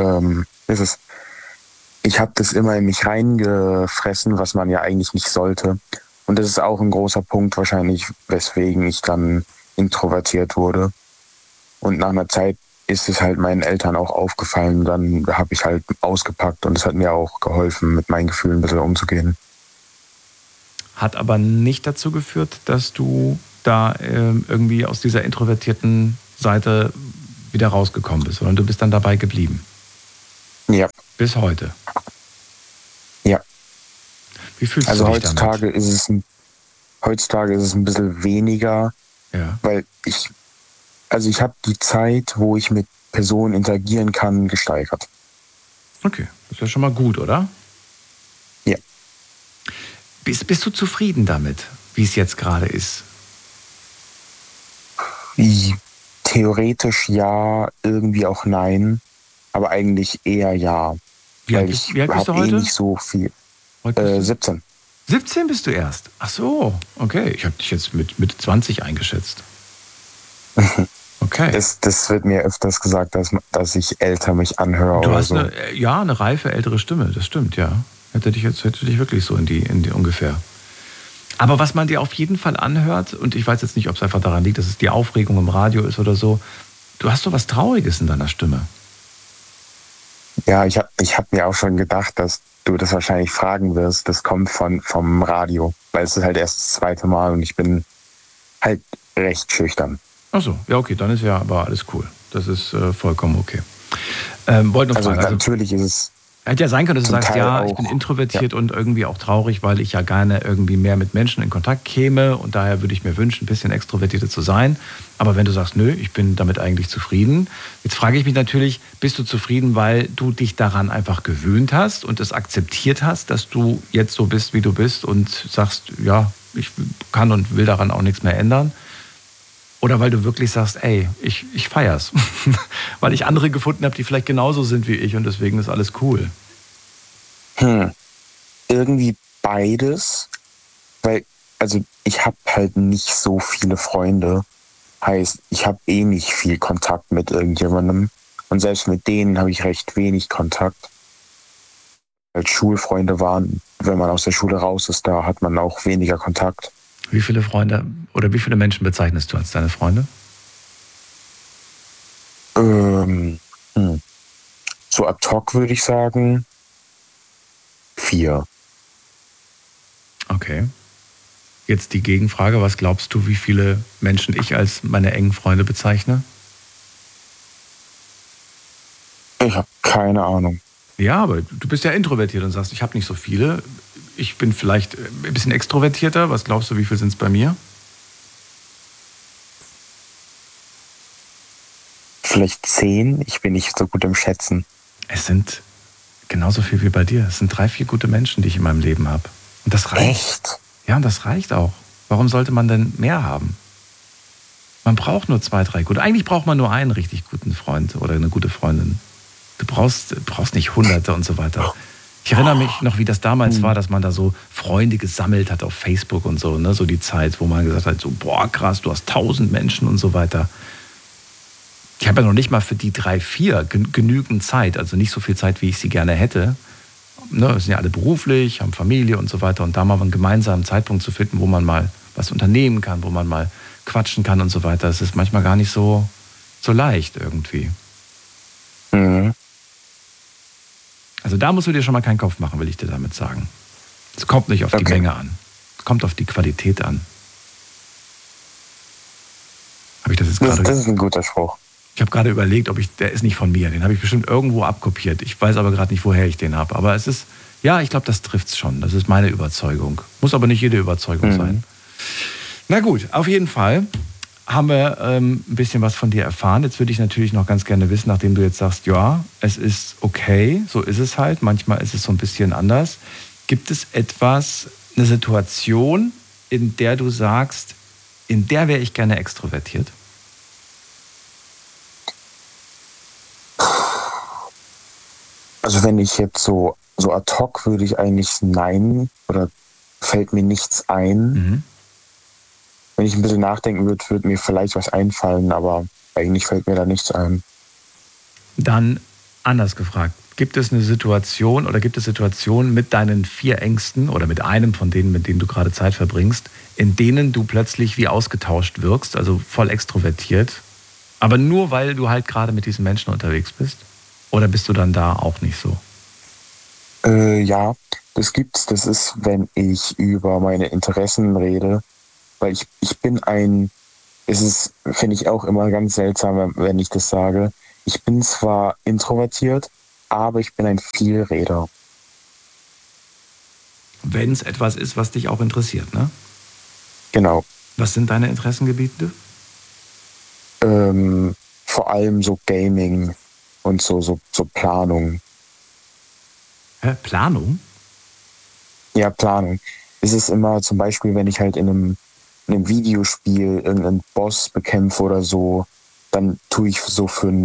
ich habe das immer in mich reingefressen, was man ja eigentlich nicht sollte. Und das ist auch ein großer Punkt wahrscheinlich, weswegen ich dann introvertiert wurde. Und nach einer Zeit ist es halt meinen Eltern auch aufgefallen. Dann habe ich halt ausgepackt und es hat mir auch geholfen, mit meinen Gefühlen ein bisschen umzugehen. Hat aber nicht dazu geführt, dass du da irgendwie aus dieser introvertierten Seite wieder rausgekommen bist, sondern du bist dann dabei geblieben. Ja. Bis heute. Ja. Wie fühlst also du dich heutzutage damit? Heutzutage ist es ein bisschen weniger, weil ich habe die Zeit, wo ich mit Personen interagieren kann, gesteigert. Okay, das ist ja schon mal gut, oder? Ja. Bist du zufrieden damit, wie es jetzt gerade ist? Theoretisch ja, irgendwie auch nein, aber eigentlich eher ja. Wie alt bist du heute? Nicht so viel. 17. 17 bist du erst? Ach so, okay. Ich habe dich jetzt mit 20 eingeschätzt. Okay. Das wird mir öfters gesagt, dass ich älter mich anhöre. Du oder hast so. eine reife, ältere Stimme, das stimmt, ja. Hätte dich wirklich so in die ungefähr. Aber was man dir auf jeden Fall anhört, und ich weiß jetzt nicht, ob es einfach daran liegt, dass es die Aufregung im Radio ist oder so, du hast so was Trauriges in deiner Stimme. Ja, ich hab mir auch schon gedacht, dass du das wahrscheinlich fragen wirst. Das kommt vom Radio, weil es ist halt erst das zweite Mal und ich bin halt recht schüchtern. Ach so, ja okay, dann ist ja aber alles cool. Das ist vollkommen okay. Wollte noch fragen, natürlich ist es... Hätte ja sein können, dass du sagst, Teil ja, auch, ich bin introvertiert und irgendwie auch traurig, weil ich ja gerne irgendwie mehr mit Menschen in Kontakt käme und daher würde ich mir wünschen, ein bisschen extrovertierter zu sein. Aber wenn du sagst, nö, ich bin damit eigentlich zufrieden. Jetzt frage ich mich natürlich, bist du zufrieden, weil du dich daran einfach gewöhnt hast und es akzeptiert hast, dass du jetzt so bist, wie du bist und sagst, ja, ich kann und will daran auch nichts mehr ändern? Oder weil du wirklich sagst, ey, ich feier's. Weil ich andere gefunden habe, die vielleicht genauso sind wie ich und deswegen ist alles cool. Irgendwie beides. Weil, also ich habe halt nicht so viele Freunde. Heißt, ich habe eh nicht viel Kontakt mit irgendjemandem. Und selbst mit denen habe ich recht wenig Kontakt. Als Schulfreunde waren, wenn man aus der Schule raus ist, da hat man auch weniger Kontakt. Wie viele Freunde oder wie viele Menschen bezeichnest du als deine Freunde? So ad hoc würde ich sagen 4. Okay. Jetzt die Gegenfrage, was glaubst du, wie viele Menschen ich als meine engen Freunde bezeichne? Ich habe keine Ahnung. Ja, aber du bist ja introvertiert und sagst, ich habe nicht so viele. Ich bin vielleicht ein bisschen extrovertierter. Was glaubst du, wie viele sind es bei mir? Vielleicht 10. Ich bin nicht so gut im Schätzen. Es sind genauso viel wie bei dir. Es sind 3, 4 gute Menschen, die ich in meinem Leben habe. Und das reicht. Echt? Ja, und das reicht auch. Warum sollte man denn mehr haben? Man braucht nur 2, 3 gute. Eigentlich braucht man nur einen richtig guten Freund oder eine gute Freundin. Du brauchst nicht Hunderte und so weiter. Ich erinnere mich noch, wie das damals war, dass man da so Freunde gesammelt hat auf Facebook und so, ne? So die Zeit, wo man gesagt hat, so, boah, krass, du hast 1000 Menschen und so weiter. Ich habe ja noch nicht mal für die 3, 4 genügend Zeit, also nicht so viel Zeit, wie ich sie gerne hätte. Ne, wir sind ja alle beruflich, haben Familie und so weiter. Und da mal einen gemeinsamen Zeitpunkt zu finden, wo man mal was unternehmen kann, wo man mal quatschen kann und so weiter, das ist manchmal gar nicht so leicht irgendwie. Mhm. Also da musst du dir schon mal keinen Kopf machen, will ich dir damit sagen. Es kommt nicht auf die Menge an. Es kommt auf die Qualität an. Habe ich das jetzt gerade... Das ist ein guter Spruch. Ich habe gerade überlegt, der ist nicht von mir. Den habe ich bestimmt irgendwo abkopiert. Ich weiß aber gerade nicht, woher ich den habe. Aber es ist, ja, ich glaube, das trifft's schon. Das ist meine Überzeugung. Muss aber nicht jede Überzeugung sein. Na gut, auf jeden Fall haben wir ein bisschen was von dir erfahren. Jetzt würde ich natürlich noch ganz gerne wissen, nachdem du jetzt sagst, ja, es ist okay, so ist es halt. Manchmal ist es so ein bisschen anders. Gibt es eine Situation, in der du sagst, in der wäre ich gerne extrovertiert? Also wenn ich jetzt so so ad hoc würde ich eigentlich nein, oder fällt mir nichts ein. Mhm. Wenn ich ein bisschen nachdenken würde, würde mir vielleicht was einfallen, aber eigentlich fällt mir da nichts ein. Dann anders gefragt. Gibt es eine Situation oder gibt es Situationen mit deinen 4 Ängsten oder mit einem von denen, mit denen du gerade Zeit verbringst, in denen du plötzlich wie ausgetauscht wirkst, also voll extrovertiert, aber nur weil du halt gerade mit diesen Menschen unterwegs bist? Oder bist du dann da auch nicht so? Ja, das gibt's. Das ist, wenn ich über meine Interessen rede, weil ich bin es ist, finde ich auch immer ganz seltsam, wenn ich das sage. Ich bin zwar introvertiert, aber ich bin ein Vielreder. Wenn es etwas ist, was dich auch interessiert, ne? Genau. Was sind deine Interessengebiete? Vor allem so Gaming und so Planung. Hä? Planung? Ja, Planung. Es ist immer zum Beispiel, wenn ich halt in einem Videospiel irgendeinen Boss bekämpfe oder so, dann tue ich so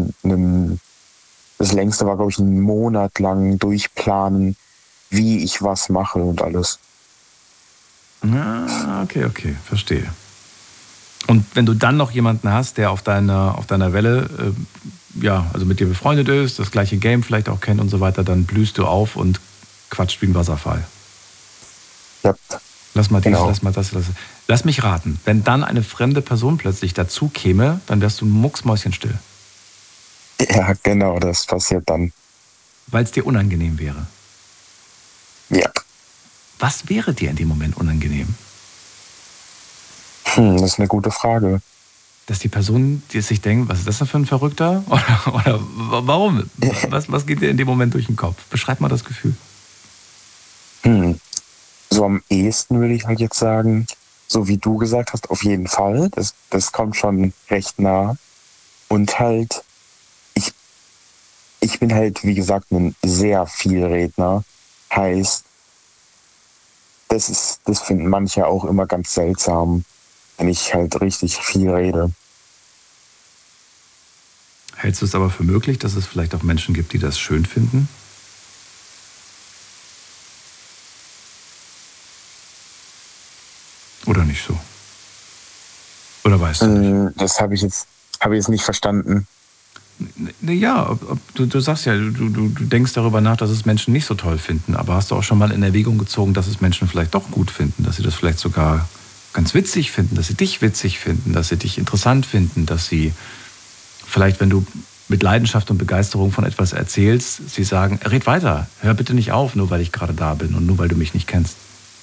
das längste war, glaube ich, 1 Monat lang durchplanen, wie ich was mache und alles. Ah, okay, verstehe. Und wenn du dann noch jemanden hast, der auf deiner Welle, also mit dir befreundet ist, das gleiche Game vielleicht auch kennt und so weiter, dann blühst du auf und quatscht wie ein Wasserfall. Ja. Lass mal dies, genau. Lass mal das. Lass mich raten. Wenn dann eine fremde Person plötzlich dazu käme, dann wärst du mucksmäuschenstill. Ja, genau, das passiert dann. Weil es dir unangenehm wäre. Ja. Was wäre dir in dem Moment unangenehm? Das ist eine gute Frage. Dass die Person die sich denkt, was ist das denn für ein Verrückter? Oder warum? Was geht dir in dem Moment durch den Kopf? Beschreib mal das Gefühl. So am ehesten würde ich halt jetzt sagen, so wie du gesagt hast, auf jeden Fall. Das kommt schon recht nah. Und halt, ich bin halt, wie gesagt, ein sehr Vielredner. Heißt, das finden manche auch immer ganz seltsam, wenn ich halt richtig viel rede. Hältst du es aber für möglich, dass es vielleicht auch Menschen gibt, die das schön finden? Oder nicht so? Oder weißt du nicht? Das habe ich jetzt nicht verstanden. Ja, du sagst ja, du denkst darüber nach, dass es Menschen nicht so toll finden, aber hast du auch schon mal in Erwägung gezogen, dass es Menschen vielleicht doch gut finden, dass sie das vielleicht sogar ganz witzig finden, dass sie dich witzig finden, dass sie dich interessant finden, dass sie vielleicht, wenn du mit Leidenschaft und Begeisterung von etwas erzählst, sie sagen, red weiter, hör bitte nicht auf, nur weil ich gerade da bin und nur weil du mich nicht kennst.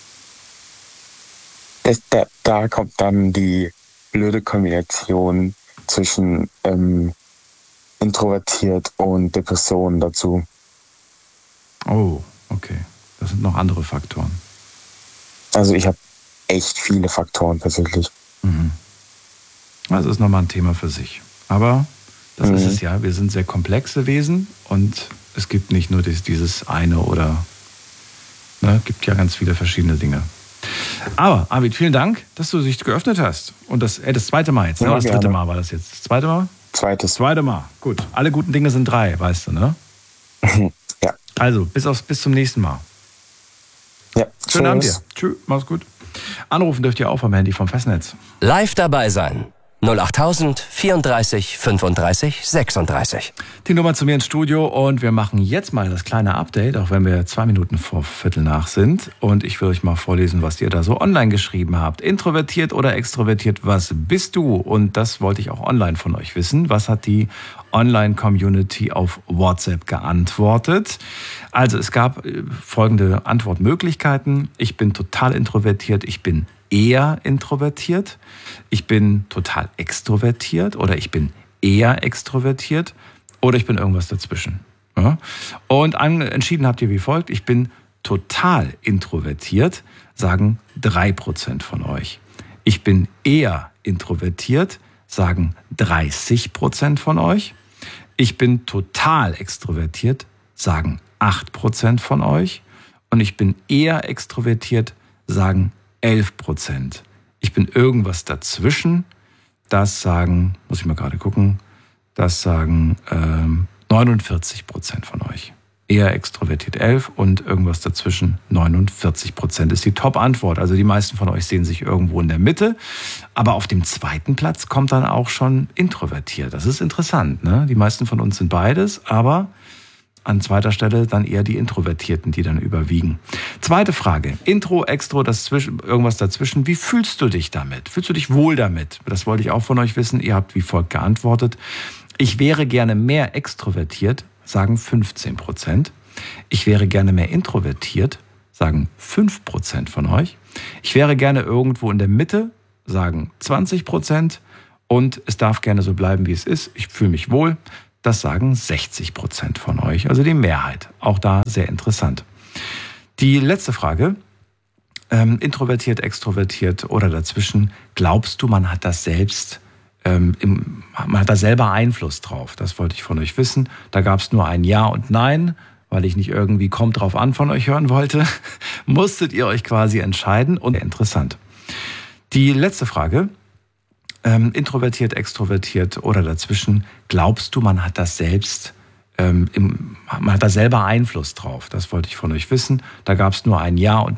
Da kommt dann die blöde Kombination zwischen introvertiert und Depression dazu. Oh, okay. Das sind noch andere Faktoren. Also ich habe echt viele Faktoren tatsächlich. Das ist nochmal ein Thema für sich. Aber das ist es ja. Wir sind sehr komplexe Wesen und es gibt nicht nur dieses eine oder gibt ja ganz viele verschiedene Dinge. Aber, Arvid, vielen Dank, dass du dich geöffnet hast. Und das zweite Mal jetzt, ne? Ja, Das dritte Mal war das jetzt. Das zweite Mal? Zweite Mal. Gut. Alle guten Dinge sind 3, weißt du, ne? Ja. Also, bis zum nächsten Mal. Ja. Schönen Abend dir. Tschüss, mach's gut. Anrufen dürft ihr auch vom Handy vom Festnetz. Live dabei sein. 08000 34 35 36. Die Nummer zu mir ins Studio und wir machen jetzt mal das kleine Update, auch wenn wir 2 Minuten vor 7:15 sind. Und ich will euch mal vorlesen, was ihr da so online geschrieben habt. Introvertiert oder extrovertiert, was bist du? Und das wollte ich auch online von euch wissen. Was hat die Online-Community auf WhatsApp geantwortet? Also es gab folgende Antwortmöglichkeiten. Ich bin total introvertiert, ich bin eher introvertiert, ich bin total extrovertiert oder ich bin eher extrovertiert oder ich bin irgendwas dazwischen. Ja? Und entschieden habt ihr wie folgt, ich bin total introvertiert, sagen 3% von euch. Ich bin eher introvertiert, sagen 30% von euch. Ich bin total extrovertiert, sagen 8% von euch. Und ich bin eher extrovertiert, sagen 11%. Ich bin irgendwas dazwischen, das sagen, muss ich mal gerade gucken, das sagen 49% von euch. Eher extrovertiert 11% und irgendwas dazwischen 49% ist die Top-Antwort. Also die meisten von euch sehen sich irgendwo in der Mitte. Aber auf dem zweiten Platz kommt dann auch schon introvertiert. Das ist interessant, ne? Die meisten von uns sind beides, aber an zweiter Stelle dann eher die Introvertierten, die dann überwiegen. Zweite Frage. Intro, Extro, irgendwas dazwischen. Wie fühlst du dich damit? Fühlst du dich wohl damit? Das wollte ich auch von euch wissen. Ihr habt wie folgt geantwortet. Ich wäre gerne mehr extrovertiert, sagen 15%. Ich wäre gerne mehr introvertiert, sagen 5% von euch. Ich wäre gerne irgendwo in der Mitte, sagen 20%. Und es darf gerne so bleiben, wie es ist. Ich fühle mich wohl. Das sagen 60% von euch, also die Mehrheit. Auch da sehr interessant. Die letzte Frage. Introvertiert, extrovertiert oder dazwischen. Glaubst du, man hat das selbst man hat da selber Einfluss drauf? Das wollte ich von euch wissen. Da gab es nur ein Ja und Nein, weil ich nicht irgendwie kommt drauf an von euch hören wollte. Musstet ihr euch quasi entscheiden und interessant. Die letzte Frage. Introvertiert, extrovertiert oder dazwischen. Glaubst du, man hat das selbst man hat da selber Einfluss drauf? Das wollte ich von euch wissen. Da gab es nur ein Ja und